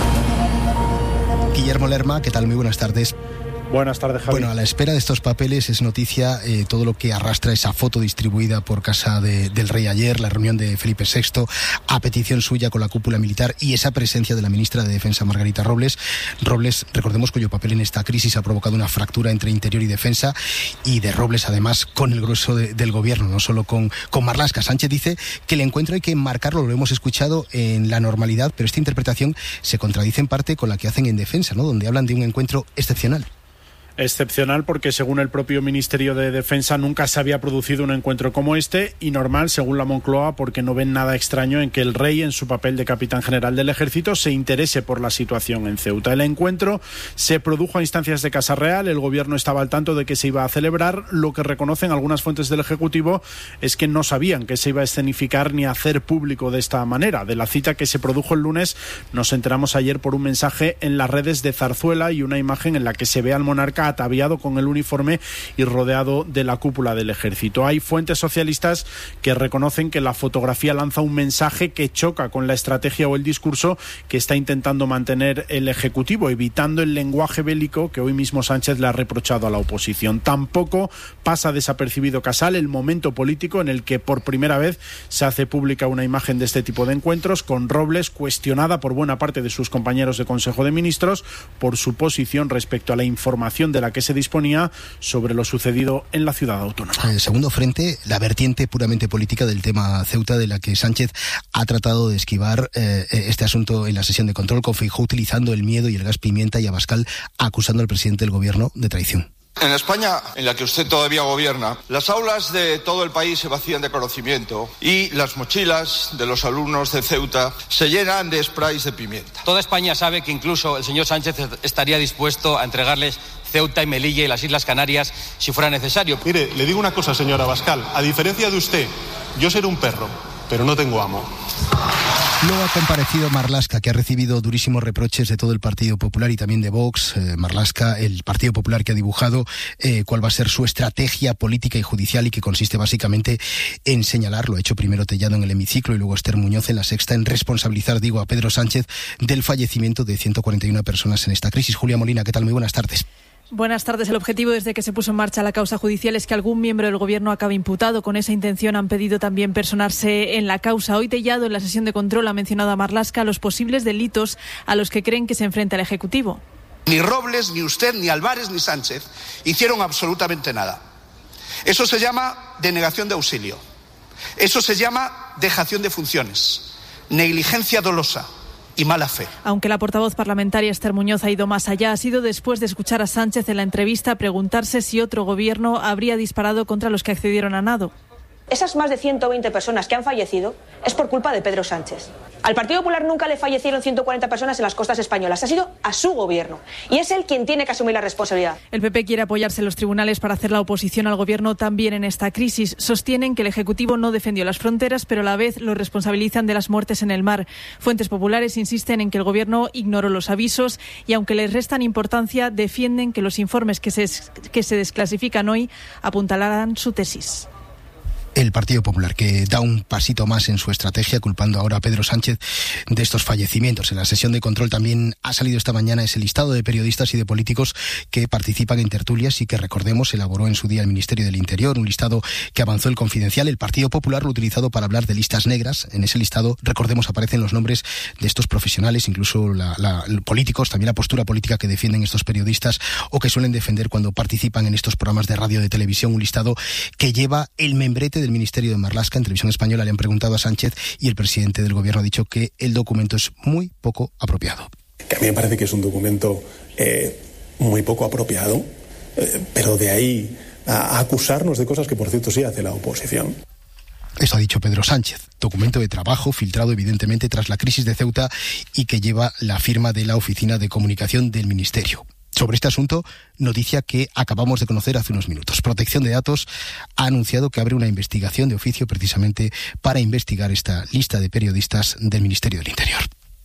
[SPEAKER 25] Guillermo Lerma, ¿qué tal? Muy buenas tardes.
[SPEAKER 9] Buenas tardes, Javi.
[SPEAKER 25] Bueno, a la espera de estos papeles es noticia eh, todo lo que arrastra esa foto distribuida por casa de, del rey ayer, la reunión de Felipe sexto, a petición suya con la cúpula militar y esa presencia de la ministra de Defensa, Margarita Robles. Robles, recordemos, cuyo papel en esta crisis ha provocado una fractura entre Interior y Defensa, y de Robles, además, con el grueso de, del gobierno, no solo con, con Marlaska. Sánchez dice que el encuentro hay que marcarlo, lo hemos escuchado, en la normalidad, pero esta interpretación se contradice en parte con la que hacen en Defensa, ¿no?, donde hablan de un encuentro excepcional.
[SPEAKER 9] Excepcional porque, según el propio Ministerio de Defensa, nunca se había producido un encuentro como este, y normal, según la Moncloa, porque no ven nada extraño en que el rey, en su papel de capitán general del ejército, se interese por la situación en Ceuta. El encuentro se produjo a instancias de Casa Real, el gobierno estaba al tanto de que se iba a celebrar. Lo que reconocen algunas fuentes del Ejecutivo es que no sabían que se iba a escenificar ni a hacer público de esta manera. De la cita que se produjo el lunes nos enteramos ayer por un mensaje en las redes de Zarzuela y una imagen en la que se ve al monarca ataviado con el uniforme y rodeado de la cúpula del ejército. Hay fuentes socialistas que reconocen que la fotografía lanza un mensaje que choca con la estrategia o el discurso que está intentando mantener el Ejecutivo, evitando el lenguaje bélico que hoy mismo Sánchez le ha reprochado a la oposición. Tampoco pasa desapercibido, Casal, el momento político en el que por primera vez se hace pública una imagen de este tipo de encuentros, con Robles cuestionada por buena parte de sus compañeros de Consejo de Ministros por su posición respecto a la información de la que se disponía sobre lo sucedido en la ciudad autónoma.
[SPEAKER 25] En el segundo frente, la vertiente puramente política del tema Ceuta, de la que Sánchez ha tratado de esquivar eh, este asunto en la sesión de control, con Feijóo utilizando el miedo y el gas pimienta, y Abascal acusando al presidente del gobierno de traición.
[SPEAKER 10] En España, en la que usted todavía gobierna, las aulas de todo el país se vacían de conocimiento y las mochilas de los alumnos de Ceuta se llenan de sprays de pimienta.
[SPEAKER 11] Toda España sabe que incluso el señor Sánchez estaría dispuesto a entregarles Ceuta y Melilla y las Islas Canarias si fuera necesario.
[SPEAKER 23] Mire, le digo una cosa, señor Abascal. A diferencia de usted, yo seré un perro, pero no tengo amo.
[SPEAKER 25] Luego ha comparecido Marlaska, que ha recibido durísimos reproches de todo el Partido Popular y también de Vox. Eh, Marlaska, el Partido Popular, que ha dibujado eh, cuál va a ser su estrategia política y judicial, y que consiste básicamente en señalar, lo ha hecho primero Tellado en el hemiciclo y luego Esther Muñoz en La Sexta, en responsabilizar, digo, a Pedro Sánchez del fallecimiento de ciento cuarenta y una personas en esta crisis. Julia Molina, ¿qué tal? Muy buenas tardes.
[SPEAKER 12] Buenas tardes. El objetivo desde que se puso en marcha la causa judicial es que algún miembro del Gobierno acabe imputado. Con esa intención han pedido también personarse en la causa. Hoy Tellado, en la sesión de control, ha mencionado a Marlaska los posibles delitos a los que creen que se enfrenta el Ejecutivo.
[SPEAKER 13] Ni Robles, ni usted, ni Álvarez, ni Sánchez hicieron absolutamente nada. Eso se llama denegación de auxilio. Eso se llama dejación de funciones, negligencia dolosa y mala fe.
[SPEAKER 12] Aunque la portavoz parlamentaria Esther Muñoz ha ido más allá, ha sido después de escuchar a Sánchez en la entrevista preguntarse si otro gobierno habría disparado contra los que accedieron a nado.
[SPEAKER 14] Esas más de ciento veinte personas que han fallecido es por culpa de Pedro Sánchez. Al Partido Popular nunca le fallecieron ciento cuarenta personas en las costas españolas. Ha sido a su gobierno. Y es él quien tiene que asumir la responsabilidad.
[SPEAKER 12] El P P quiere apoyarse en los tribunales para hacer la oposición al gobierno también en esta crisis. Sostienen que el Ejecutivo no defendió las fronteras, pero a la vez lo responsabilizan de las muertes en el mar. Fuentes populares insisten en que el gobierno ignoró los avisos y, aunque les restan importancia, defienden que los informes que se, que se desclasifican hoy apuntalarán su tesis.
[SPEAKER 25] El Partido Popular, que da un pasito más en su estrategia, culpando ahora a Pedro Sánchez de estos fallecimientos. En la sesión de control también ha salido esta mañana ese listado de periodistas y de políticos que participan en tertulias y que, recordemos, elaboró en su día el Ministerio del Interior, un listado que avanzó el Confidencial. El Partido Popular lo ha utilizado para hablar de listas negras. En ese listado, recordemos, aparecen los nombres de estos profesionales, incluso la, la, políticos, también la postura política que defienden estos periodistas o que suelen defender cuando participan en estos programas de radio o de televisión. Un listado que lleva el membrete de del Ministerio de Marlaska, en Televisión Española, le han preguntado a Sánchez y el presidente del gobierno ha dicho que el documento es muy poco apropiado.
[SPEAKER 4] Que a mí me parece que es un documento eh, muy poco apropiado, eh, pero de ahí a, a acusarnos de cosas que, por cierto, sí hace la oposición.
[SPEAKER 25] Eso ha dicho Pedro Sánchez, documento de trabajo filtrado evidentemente tras la crisis de Ceuta y que lleva la firma de la Oficina de Comunicación del Ministerio. Sobre este asunto, noticia que acabamos de conocer hace unos minutos. Protección de Datos ha anunciado que abre una investigación de oficio precisamente para investigar esta lista de periodistas del Ministerio del Interior.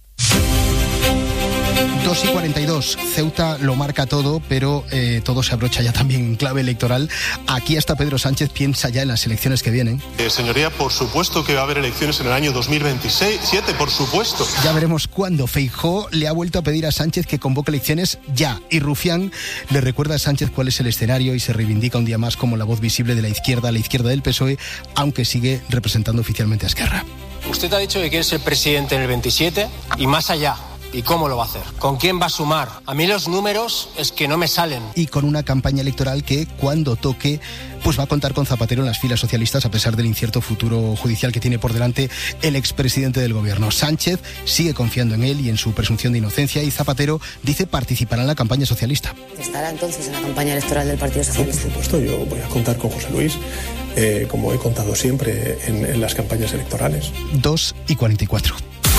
[SPEAKER 25] dos y cuarenta y dos, Ceuta lo marca todo, pero eh, todo se abrocha ya también en clave electoral. Aquí hasta Pedro Sánchez piensa ya en las elecciones que vienen.
[SPEAKER 2] Eh, señoría, por supuesto que va a haber elecciones en el año dos mil veintisiete, por supuesto.
[SPEAKER 25] Ya veremos cuándo. Feijóo le ha vuelto a pedir a Sánchez que convoque elecciones ya. Y Rufián le recuerda a Sánchez cuál es el escenario y se reivindica un día más como la voz visible de la izquierda a la izquierda del P S O E, aunque sigue representando oficialmente a Esquerra.
[SPEAKER 15] Usted ha dicho que quiere ser presidente en el veintisiete y más allá. ¿Y cómo lo va a hacer? ¿Con quién va a sumar? A mí los números es que no me salen.
[SPEAKER 25] Y con una campaña electoral que, cuando toque, pues va a contar con Zapatero en las filas socialistas, a pesar del incierto futuro judicial que tiene por delante el expresidente del gobierno. Sánchez sigue confiando en él y en su presunción de inocencia, y Zapatero dice participará en la campaña socialista.
[SPEAKER 8] ¿Estará entonces en la campaña electoral del Partido Socialista?
[SPEAKER 4] Por supuesto, yo voy a contar con José Luis, eh, como he contado siempre en, en las campañas electorales.
[SPEAKER 25] dos y cuarenta y cuatro.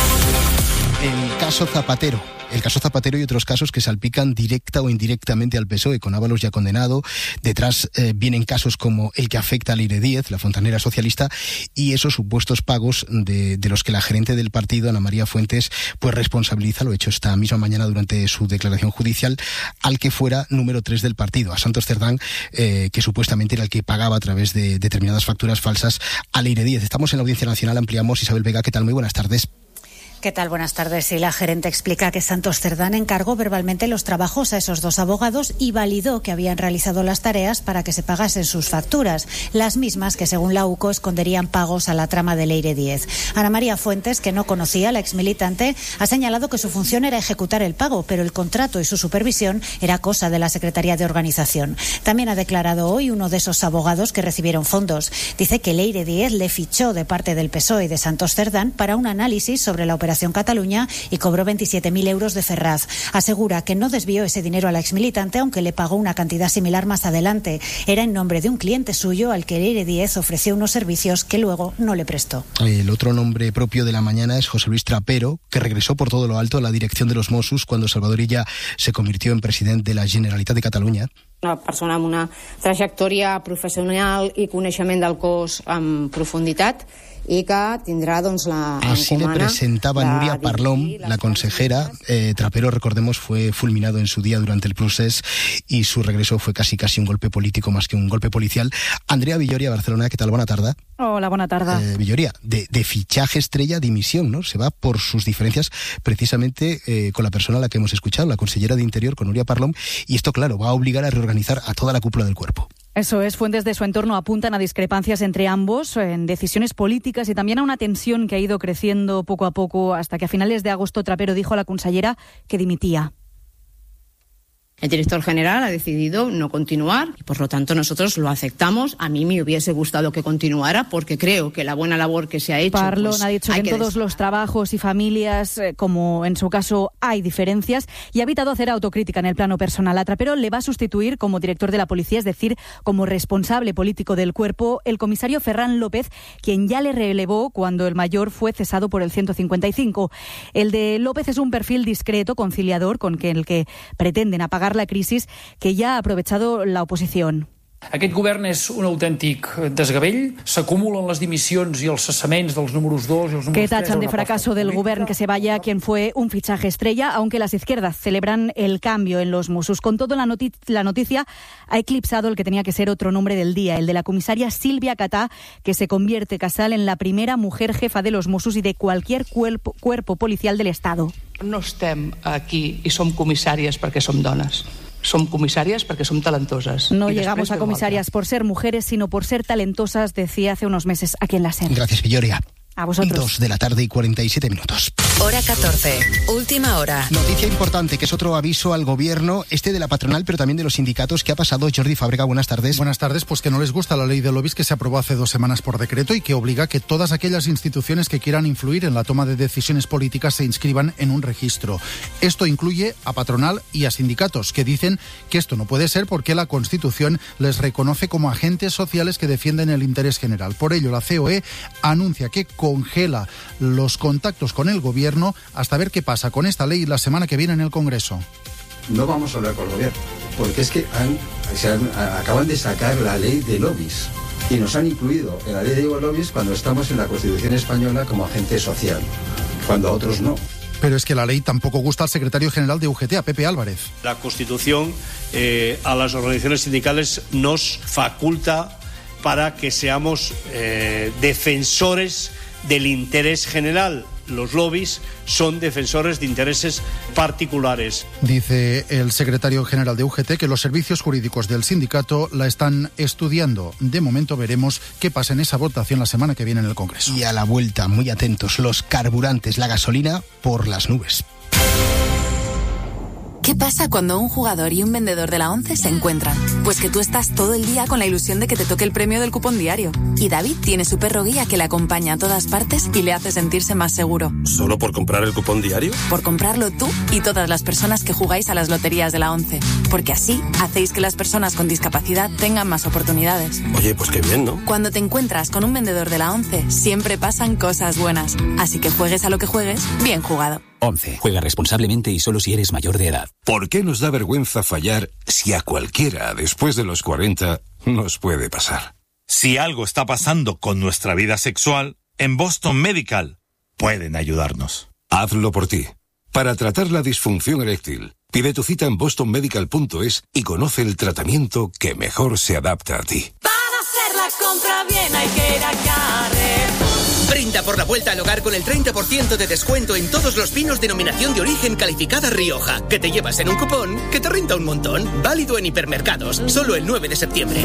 [SPEAKER 25] El caso Zapatero. El caso Zapatero y otros casos que salpican directa o indirectamente al P S O E, con Ábalos ya condenado. Detrás eh, vienen casos como el que afecta a Leire Díez, la fontanera socialista, y esos supuestos pagos de, de los que la gerente del partido, Ana María Fuentes, pues responsabiliza, lo hecho esta misma mañana durante su declaración judicial, al que fuera número tres del partido, a Santos Cerdán, eh, que supuestamente era el que pagaba a través de determinadas facturas falsas a Leire Díez. Estamos en la Audiencia Nacional, ampliamos. Isabel Vega, ¿qué tal? Muy buenas tardes.
[SPEAKER 16] ¿Qué tal? Buenas tardes. Y la gerente explica que Santos Cerdán encargó verbalmente los trabajos a esos dos abogados y validó que habían realizado las tareas para que se pagasen sus facturas, las mismas que, según la U C O, esconderían pagos a la trama de Leire Díez. Ana María Fuentes, que no conocía a la exmilitante, ha señalado que su función era ejecutar el pago, pero el contrato y su supervisión era cosa de la Secretaría de Organización. También ha declarado hoy uno de esos abogados que recibieron fondos. Dice que Leire Díez le fichó de parte del P S O E y de Santos Cerdán para un análisis sobre la operación Cataluña y cobró veintisiete mil euros de Ferraz. Asegura que no desvió ese dinero a la exmilitante, aunque le pagó una cantidad similar más adelante. Era en nombre de un cliente suyo al que Leire Díez ofreció unos servicios que luego no le prestó.
[SPEAKER 25] El otro nombre propio de la mañana es José Luis Trapero, que regresó por todo lo alto a la dirección de los Mossos cuando Salvador Illa se convirtió en presidente de la Generalitat de Catalunya.
[SPEAKER 17] Una persona amb una trajectòria professional i coneixement del cos amb profunditat y que tendrá doncs, la
[SPEAKER 25] Así le presentaba Nuria Parlom, la consejera. Eh, Trapero, recordemos, fue fulminado en su día durante el procés y su regreso fue casi casi un golpe político más que un golpe policial. Andrea Villoria, Barcelona, ¿qué tal? Buena tarde.
[SPEAKER 12] Hola, buena tarde.
[SPEAKER 25] Eh, Villoria, de, de fichaje estrella, dimisión, ¿no? Se va por sus diferencias precisamente eh, con la persona a la que hemos escuchado, la consellera de Interior, con Nuria Parlom, y esto, claro, va a obligar a reorganizar a toda la cúpula del cuerpo.
[SPEAKER 12] Eso es, fuentes de su entorno apuntan a discrepancias entre ambos en decisiones políticas y también a una tensión que ha ido creciendo poco a poco hasta que a finales de agosto Trapero dijo a la consellera que dimitía.
[SPEAKER 17] El director general ha decidido no continuar y, por lo tanto, nosotros lo aceptamos. A mí me hubiese gustado que continuara porque creo que la buena labor que se ha hecho...
[SPEAKER 12] Parlon
[SPEAKER 17] pues,
[SPEAKER 12] ha dicho que en todos los trabajos y familias, eh, como en su caso, hay diferencias y ha evitado hacer autocrítica en el plano personal. A Trapero le va a sustituir como director de la policía, es decir, como responsable político del cuerpo, el comisario Ferran López, quien ya le relevó cuando el mayor fue cesado por el ciento cincuenta y cinco. El de López es un perfil discreto, conciliador, con que, el que pretenden apagar la crisis que ya ha aprovechado la oposición.
[SPEAKER 18] Aquest govern és un autèntic desgavell, s'acumulen les dimissions i els cessaments dels números dos i els números
[SPEAKER 12] que
[SPEAKER 18] tres.
[SPEAKER 12] tachan de fracaso del gobierno que se vaya quien fue un fichaje estrella, aunque las izquierdas celebran el cambio en los Mossos. Con todo, la, noti- la noticia ha eclipsado el que tenía que ser otro nombre del día, el de la comisaria Sílvia Catà, que se convierte, Casal, en la primera mujer jefa de los Mossos y de cualquier cuerpo, cuerpo policial del Estado.
[SPEAKER 19] No estem aquí i som comissàries perquè som dones. Som comisarias porque son talentosas.
[SPEAKER 12] No llegamos a comisarias por ser mujeres, sino por ser talentosas, decía hace unos meses aquí en la SER.
[SPEAKER 25] Gracias, Villoria.
[SPEAKER 12] A vosotros.
[SPEAKER 25] Dos de la tarde y cuarenta y siete minutos.
[SPEAKER 1] Hora catorce, última hora.
[SPEAKER 25] Noticia importante, que es otro aviso al gobierno, este de la patronal, pero también de los sindicatos. ¿Qué ha pasado? Jordi Fábrega, buenas tardes.
[SPEAKER 3] Buenas tardes, pues que no les gusta la ley de lobbies que se aprobó hace dos semanas por decreto y que obliga a que todas aquellas instituciones que quieran influir en la toma de decisiones políticas se inscriban en un registro. Esto incluye a patronal y a sindicatos, que dicen que esto no puede ser porque la Constitución les reconoce como agentes sociales que defienden el interés general. Por ello, la C O E anuncia que congela los contactos con el gobierno hasta ver qué pasa con esta ley la semana que viene en el Congreso.
[SPEAKER 5] No vamos a hablar con el gobierno, porque es que han, se han, acaban de sacar la ley de lobbies y nos han incluido en la ley de lobbies cuando estamos en la Constitución española como agente social, cuando a otros no.
[SPEAKER 3] Pero es que la ley tampoco gusta al secretario general de U G T, a Pepe Álvarez.
[SPEAKER 6] La Constitución eh, a las organizaciones sindicales nos faculta para que seamos eh, defensores del interés general. Los lobbies son defensores de intereses particulares.
[SPEAKER 3] Dice el secretario general de U G T que los servicios jurídicos del sindicato la están estudiando. De momento veremos qué pasa en esa votación la semana que viene en el Congreso.
[SPEAKER 25] Y a la vuelta, muy atentos, los carburantes, la gasolina por las nubes.
[SPEAKER 1] ¿Qué pasa cuando un jugador y un vendedor de la ONCE se encuentran? Pues que tú estás todo el día con la ilusión de que te toque el premio del cupón diario. Y David tiene su perro guía que le acompaña a todas partes y le hace sentirse más seguro.
[SPEAKER 7] ¿Solo por comprar el cupón diario?
[SPEAKER 1] Por comprarlo tú y todas las personas que jugáis a las loterías de la ONCE. Porque así hacéis que las personas con discapacidad tengan más oportunidades.
[SPEAKER 7] Oye, pues qué bien, ¿no?
[SPEAKER 1] Cuando te encuentras con un vendedor de la ONCE, siempre pasan cosas buenas. Así que juegues a lo que juegues, bien jugado.
[SPEAKER 20] ONCE. Juega responsablemente y solo si eres mayor de edad.
[SPEAKER 21] ¿Por qué nos da vergüenza fallar si a cualquiera después de los cuarenta nos puede pasar?
[SPEAKER 22] Si algo está pasando con nuestra vida sexual, en Boston Medical pueden ayudarnos.
[SPEAKER 21] Hazlo por ti. Para tratar la disfunción eréctil, pide tu cita en boston medical punto es y conoce el tratamiento que mejor se adapta a ti.
[SPEAKER 24] Para hacer la compra bien hay que ir a Carrefour.
[SPEAKER 26] Brinda por la vuelta al hogar con el treinta por ciento de descuento en todos los vinos denominación de origen calificada Rioja, que te llevas en un cupón que te renta un montón. Válido en hipermercados, solo el nueve de septiembre.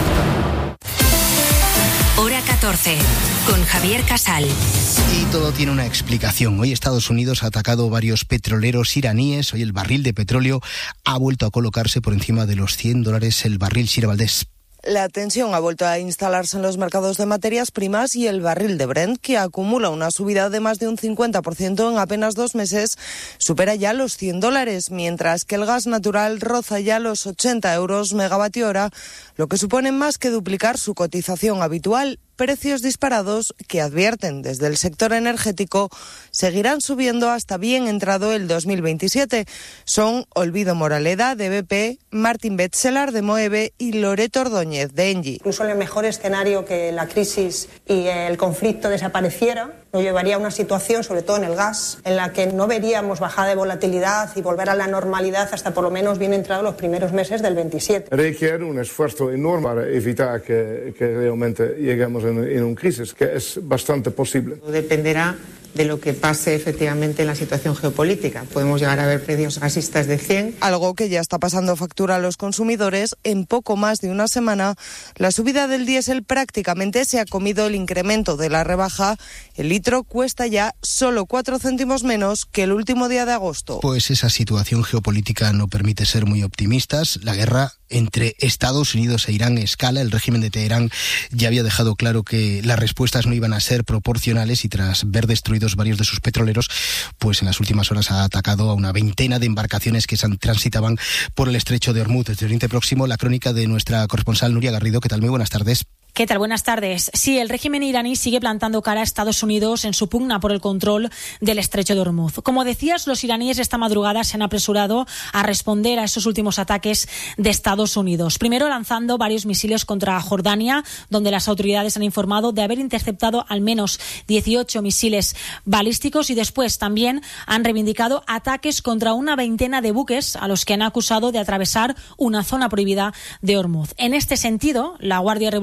[SPEAKER 1] Hora catorce, con Javier Casal.
[SPEAKER 25] Y todo tiene una explicación. Hoy Estados Unidos ha atacado varios petroleros iraníes. Hoy el barril de petróleo ha vuelto a colocarse por encima de los cien dólares el barril. Sira Valdés.
[SPEAKER 31] La tensión ha vuelto a instalarse en los mercados de materias primas y el barril de Brent, que acumula una subida de más de un cincuenta por ciento en apenas dos meses, supera ya los cien dólares, mientras que el gas natural roza ya los ochenta euros megavatio hora, lo que supone más que duplicar su cotización habitual. Precios disparados que, advierten desde el sector energético, seguirán subiendo hasta bien entrado el dos mil veintisiete. Son Olvido Moraleda, de B P, Martín Betzelar, de Moeve, y Loreto Ordóñez, de Engie.
[SPEAKER 32] Incluso en el mejor escenario, que la crisis y el conflicto desapareciera, nos llevaría a una situación, sobre todo en el gas, en la que no veríamos bajada de volatilidad y volver a la normalidad hasta por lo menos bien entrado los primeros meses del veintisiete.
[SPEAKER 33] Requiere un esfuerzo enorme para evitar que, que realmente lleguemos en, en una crisis, que es bastante posible.
[SPEAKER 34] Dependerá de lo que pase efectivamente en la situación geopolítica. Podemos llegar a ver precios gasistas de cien.
[SPEAKER 31] Algo que ya está pasando factura a los consumidores. En poco más de una semana, la subida del diésel prácticamente se ha comido el incremento de la rebaja. El litro cuesta ya solo cuatro céntimos menos que el último día de agosto.
[SPEAKER 25] Pues esa situación geopolítica no permite ser muy optimistas. La guerra entre Estados Unidos e Irán escala. El régimen de Teherán ya había dejado claro que las respuestas no iban a ser proporcionales y tras ver destruidos varios de sus petroleros, pues en las últimas horas ha atacado a una veintena de embarcaciones que transitaban por el estrecho de Hormuz. Desde Oriente Próximo, la crónica de nuestra corresponsal Nuria Garrido. ¿Qué tal? Muy buenas tardes.
[SPEAKER 35] ¿Qué tal? Buenas tardes. Sí, el régimen iraní sigue plantando cara a Estados Unidos en su pugna por el control del estrecho de Hormuz. Como decías, los iraníes esta madrugada se han apresurado a responder a esos últimos ataques de Estados Unidos. Primero lanzando varios misiles contra Jordania, donde las autoridades han informado de haber interceptado al menos dieciocho misiles balísticos, y después también han reivindicado ataques contra una veintena de buques a los que han acusado de atravesar una zona prohibida de Hormuz. En este sentido, la Guardia Revolucionaria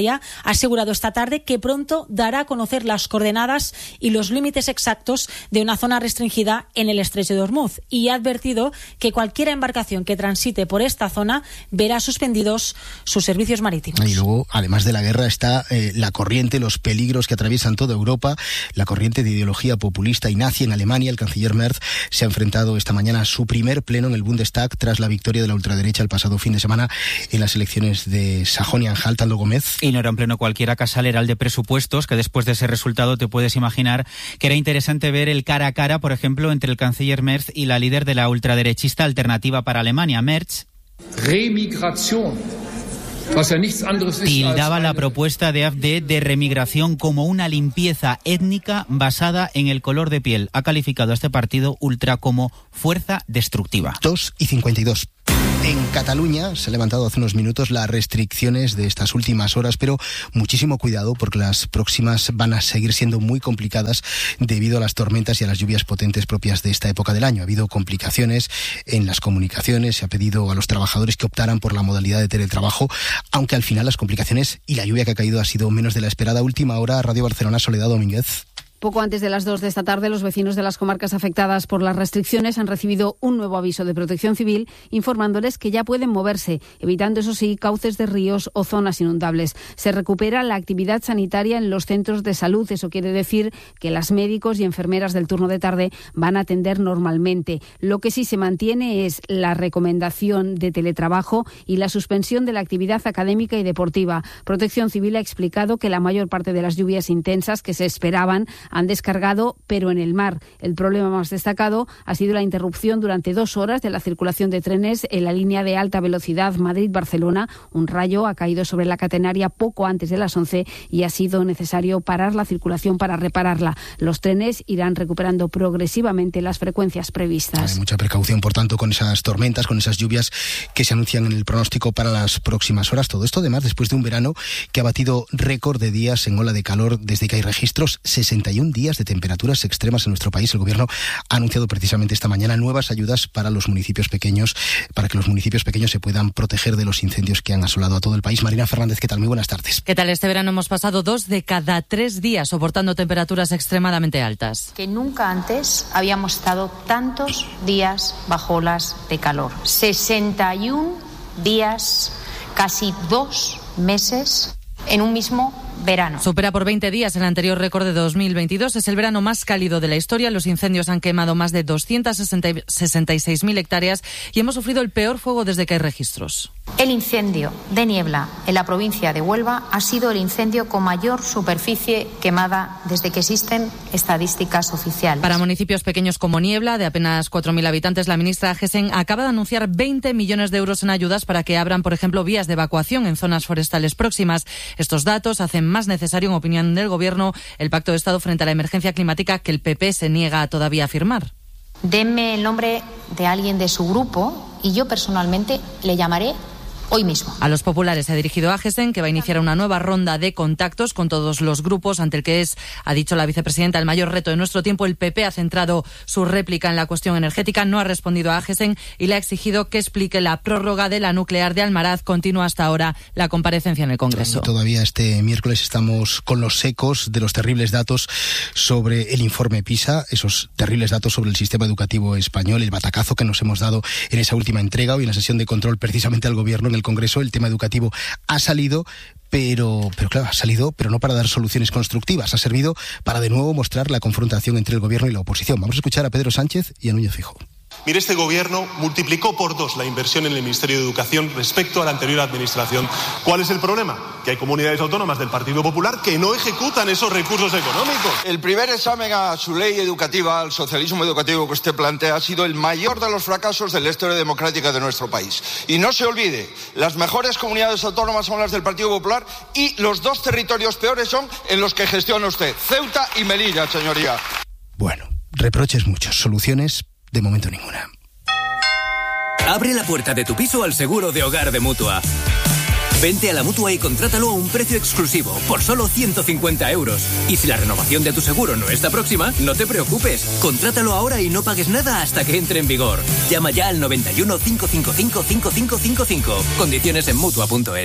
[SPEAKER 35] Canaria ha asegurado esta tarde que pronto dará a conocer las coordenadas y los límites exactos de una zona restringida en el estrecho de Ormuz y ha advertido que cualquier embarcación que transite por esta zona verá suspendidos sus servicios marítimos.
[SPEAKER 25] Y luego, además de la guerra, está eh, la corriente, los peligros que atraviesan toda Europa, la corriente de ideología populista y nazi en Alemania. El canciller Merz se ha enfrentado esta mañana a su primer pleno en el Bundestag tras la victoria de la ultraderecha el pasado fin de semana en las elecciones de Sajonia-Anhalt. Aldo Gómez.
[SPEAKER 2] Y no era un pleno cualquiera, Casal, era el de presupuestos, que después de ese resultado te puedes imaginar que era interesante ver el cara a cara, por ejemplo, entre el canciller Merz y la líder de la ultraderechista Alternativa para Alemania, Merz.
[SPEAKER 4] Remigración.
[SPEAKER 2] Tildaba la propuesta de A F D de remigración como una limpieza étnica basada en el color de piel. Ha calificado a este partido ultra como fuerza destructiva.
[SPEAKER 25] dos y cincuenta y dos. En Cataluña se han levantado hace unos minutos las restricciones de estas últimas horas, pero muchísimo cuidado porque las próximas van a seguir siendo muy complicadas debido a las tormentas y a las lluvias potentes propias de esta época del año. Ha habido complicaciones en las comunicaciones, se ha pedido a los trabajadores que optaran por la modalidad de teletrabajo, aunque al final las complicaciones y la lluvia que ha caído ha sido menos de la esperada. Última hora, Radio Barcelona, Soledad Domínguez.
[SPEAKER 8] Poco antes de las dos de esta tarde, los vecinos de las comarcas afectadas por las restricciones han recibido un nuevo aviso de Protección Civil informándoles que ya pueden moverse, evitando, eso sí, cauces de ríos o zonas inundables. Se recupera la actividad sanitaria en los centros de salud. Eso quiere decir que las médicos y enfermeras del turno de tarde van a atender normalmente. Lo que sí se mantiene es la recomendación de teletrabajo y la suspensión de la actividad académica y deportiva. Protección Civil ha explicado que la mayor parte de las lluvias intensas que se esperaban han descargado, pero en el mar. El problema más destacado ha sido la interrupción durante dos horas de la circulación de trenes en la línea de alta velocidad Madrid-Barcelona. Un rayo ha caído sobre la catenaria poco antes de las once y ha sido necesario parar la circulación para repararla. Los trenes irán recuperando progresivamente las frecuencias previstas.
[SPEAKER 25] Hay mucha precaución, por tanto, con esas tormentas, con esas lluvias que se anuncian en el pronóstico para las próximas horas. Todo esto, además, después de un verano que ha batido récord de días en ola de calor desde que hay registros, sesenta y un días de temperaturas extremas en nuestro país. El Gobierno ha anunciado precisamente esta mañana nuevas ayudas para los municipios pequeños, para que los municipios pequeños se puedan proteger de los incendios que han asolado a todo el país. Marina Fernández, ¿qué tal? Muy buenas tardes.
[SPEAKER 9] ¿Qué tal? Este verano hemos pasado dos de cada tres días soportando temperaturas extremadamente altas.
[SPEAKER 10] Que nunca antes habíamos estado tantos días bajo olas de calor. sesenta y un días, casi dos meses en un mismo verano.
[SPEAKER 9] Supera por veinte días el anterior récord de dos mil veintidós. Es el verano más cálido de la historia. Los incendios han quemado más de doscientas sesenta y seis mil hectáreas y hemos sufrido el peor fuego desde que hay registros.
[SPEAKER 10] El incendio de Niebla en la provincia de Huelva ha sido el incendio con mayor superficie quemada desde que existen estadísticas oficiales.
[SPEAKER 9] Para municipios pequeños como Niebla, de apenas cuatro mil habitantes, la ministra Gesen acaba de anunciar veinte millones de euros en ayudas para que abran, por ejemplo, vías de evacuación en zonas forestales próximas. Estos datos hacen más necesario, en opinión del Gobierno, el Pacto de Estado frente a la emergencia climática que el P P se niega todavía a firmar.
[SPEAKER 10] Denme el nombre de alguien de su grupo y yo personalmente le llamaré hoy mismo.
[SPEAKER 9] A los populares se ha dirigido a Gesen, que va a iniciar una nueva ronda de contactos con todos los grupos, ante el que es, ha dicho la vicepresidenta, el mayor reto de nuestro tiempo. El P P ha centrado su réplica en la cuestión energética, no ha respondido a Gesen y le ha exigido que explique la prórroga de la nuclear de Almaraz. Continúa hasta ahora la comparecencia en el Congreso.
[SPEAKER 25] Todavía este miércoles estamos con los ecos de los terribles datos sobre el informe PISA, esos terribles datos sobre el sistema educativo español, el batacazo que nos hemos dado en esa última entrega. Hoy en la sesión de control precisamente al Gobierno, en el Congreso, el tema educativo ha salido, pero, pero claro, ha salido, pero no para dar soluciones constructivas, ha servido para de nuevo mostrar la confrontación entre el Gobierno y la oposición. Vamos a escuchar a Pedro Sánchez y a Núñez Feijóo.
[SPEAKER 11] Mire, este Gobierno multiplicó por dos la inversión en el Ministerio de Educación respecto a la anterior administración. ¿Cuál es el problema? Que hay comunidades autónomas del Partido Popular que no ejecutan esos recursos económicos.
[SPEAKER 13] El primer examen a su ley educativa, al socialismo educativo que usted plantea, ha sido el mayor de los fracasos de la historia democrática de nuestro país. Y no se olvide, las mejores comunidades autónomas son las del Partido Popular y los dos territorios peores son en los que gestiona usted, Ceuta y Melilla, señoría.
[SPEAKER 25] Bueno, reproches muchos, soluciones de momento ninguna.
[SPEAKER 14] Abre la puerta de tu piso al seguro de hogar de Mutua. Vente a la Mutua y contrátalo a un precio exclusivo, por solo ciento cincuenta euros. Y si la renovación de tu seguro no está próxima, no te preocupes. Contrátalo ahora y no pagues nada hasta que entre en vigor. Llama ya al noventa y uno, cinco cinco cinco, cinco cinco cinco cinco. Condiciones en Mutua punto es.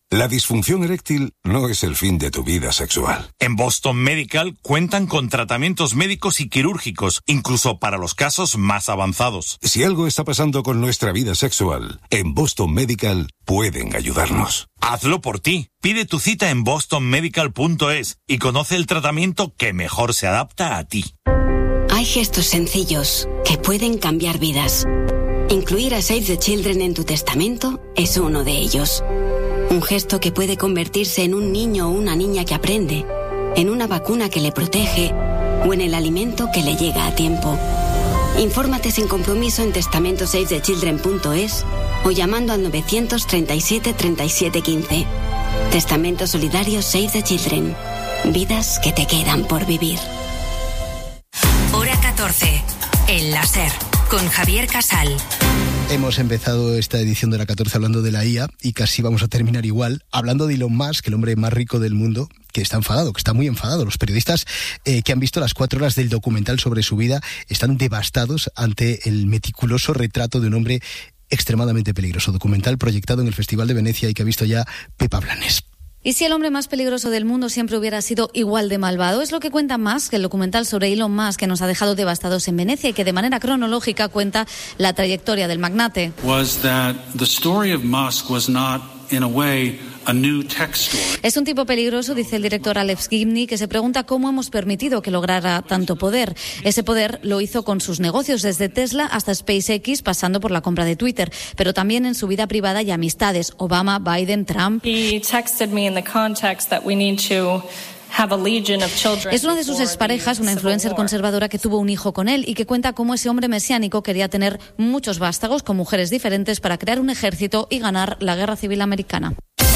[SPEAKER 21] La disfunción eréctil no es el fin de tu vida sexual.
[SPEAKER 22] En Boston Medical cuentan con tratamientos médicos y quirúrgicos, incluso para los casos más avanzados.
[SPEAKER 21] Si algo está pasando con nuestra vida sexual, en Boston Medical pueden ayudarnos.
[SPEAKER 22] Hazlo por ti. Pide tu cita en boston medical punto es y conoce el tratamiento que mejor se adapta a ti.
[SPEAKER 3] Hay gestos sencillos que pueden cambiar vidas. Incluir a Save the Children en tu testamento es uno de ellos. Un gesto que puede convertirse en un niño o una niña que aprende, en una vacuna que le protege o en el alimento que le llega a tiempo. Infórmate sin compromiso en testamento save the children punto es o llamando al novecientos treinta y siete treinta y siete quince. Testamento solidario Save the Children. Vidas que te quedan por vivir.
[SPEAKER 5] Hora catorce. El láser. Con Javier Casal.
[SPEAKER 25] Hemos empezado esta edición de la catorce hablando de la I A y casi vamos a terminar igual, hablando de Elon Musk, el hombre más rico del mundo, que está enfadado, que está muy enfadado. Los periodistas eh, que han visto las cuatro horas del documental sobre su vida están devastados ante el meticuloso retrato de un hombre extremadamente peligroso. Documental proyectado en el Festival de Venecia y que ha visto ya Pepa Blanes.
[SPEAKER 6] ¿Y si el hombre más peligroso del mundo siempre hubiera sido igual de malvado? Es lo que cuenta Musk, el documental sobre Elon Musk, que nos ha dejado devastados en Venecia y que de manera cronológica cuenta la trayectoria del magnate.
[SPEAKER 7] Was that the story of Musk was not, in a way, a new tech story.
[SPEAKER 6] Es un tipo peligroso, dice el director Alex Gibney, que se pregunta cómo hemos permitido que lograra tanto poder. Ese poder lo hizo con sus negocios, desde Tesla hasta SpaceX, pasando por la compra de Twitter, pero también en su vida privada y amistades, Obama, Biden, Trump.
[SPEAKER 12] He texted me in the context that we need to have a legion of children.
[SPEAKER 6] Es una de sus exparejas, una influencer conservadora que tuvo un hijo con él y que cuenta cómo ese hombre mesiánico quería tener muchos vástagos con mujeres diferentes para crear un ejército y ganar la guerra civil americana.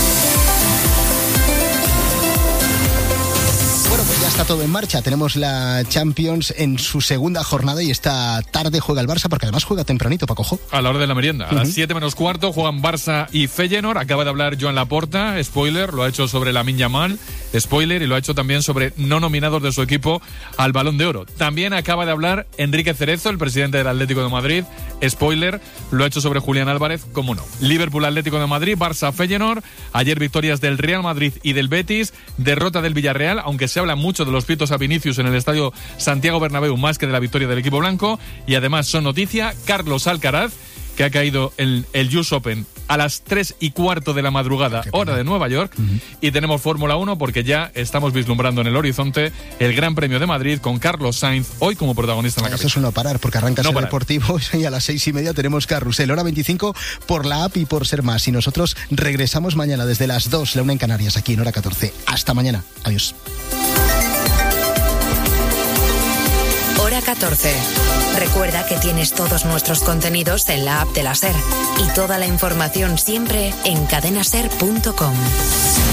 [SPEAKER 25] Bueno, pues ya está todo en marcha. Tenemos la Champions en su segunda jornada y esta tarde juega el Barça, porque además juega tempranito, Paco.
[SPEAKER 15] A la hora de la merienda. A
[SPEAKER 25] Uh-huh.
[SPEAKER 15] las siete menos cuarto juegan Barça y Feyenoord. Acaba de hablar Joan Laporta, spoiler, lo ha hecho sobre Lamine Yamal, spoiler, y lo ha hecho también sobre no nominados de su equipo al Balón de Oro. También acaba de hablar Enrique Cerezo, el presidente del Atlético de Madrid, spoiler, lo ha hecho sobre Julián Álvarez, cómo no. Liverpool, Atlético de Madrid, Barça, Feyenoord. Ayer victorias del Real Madrid y del Betis, derrota del Villarreal, aunque se habla mucho de los pitos a Vinicius en el estadio Santiago Bernabéu más que de la victoria del equipo blanco. Y además son noticia Carlos Alcaraz, que ha caído en el U S Open a las tres y cuarto de la madrugada, hora de Nueva York. Uh-huh. Y tenemos Fórmula uno porque ya estamos vislumbrando en el horizonte el Gran Premio de Madrid con Carlos Sainz hoy como protagonista en la cabeza.
[SPEAKER 25] Eso es no parar, porque arranca no el parar. Deportivo y a las seis y media tenemos Carrusel, hora veinticinco por la app y por Ser Más. Y nosotros regresamos mañana desde las dos, la una en Canarias, aquí en hora catorce. Hasta mañana. Adiós.
[SPEAKER 5] Hora catorce. Recuerda que tienes todos nuestros contenidos en la app de la SER y toda la información siempre en cadena ser punto com.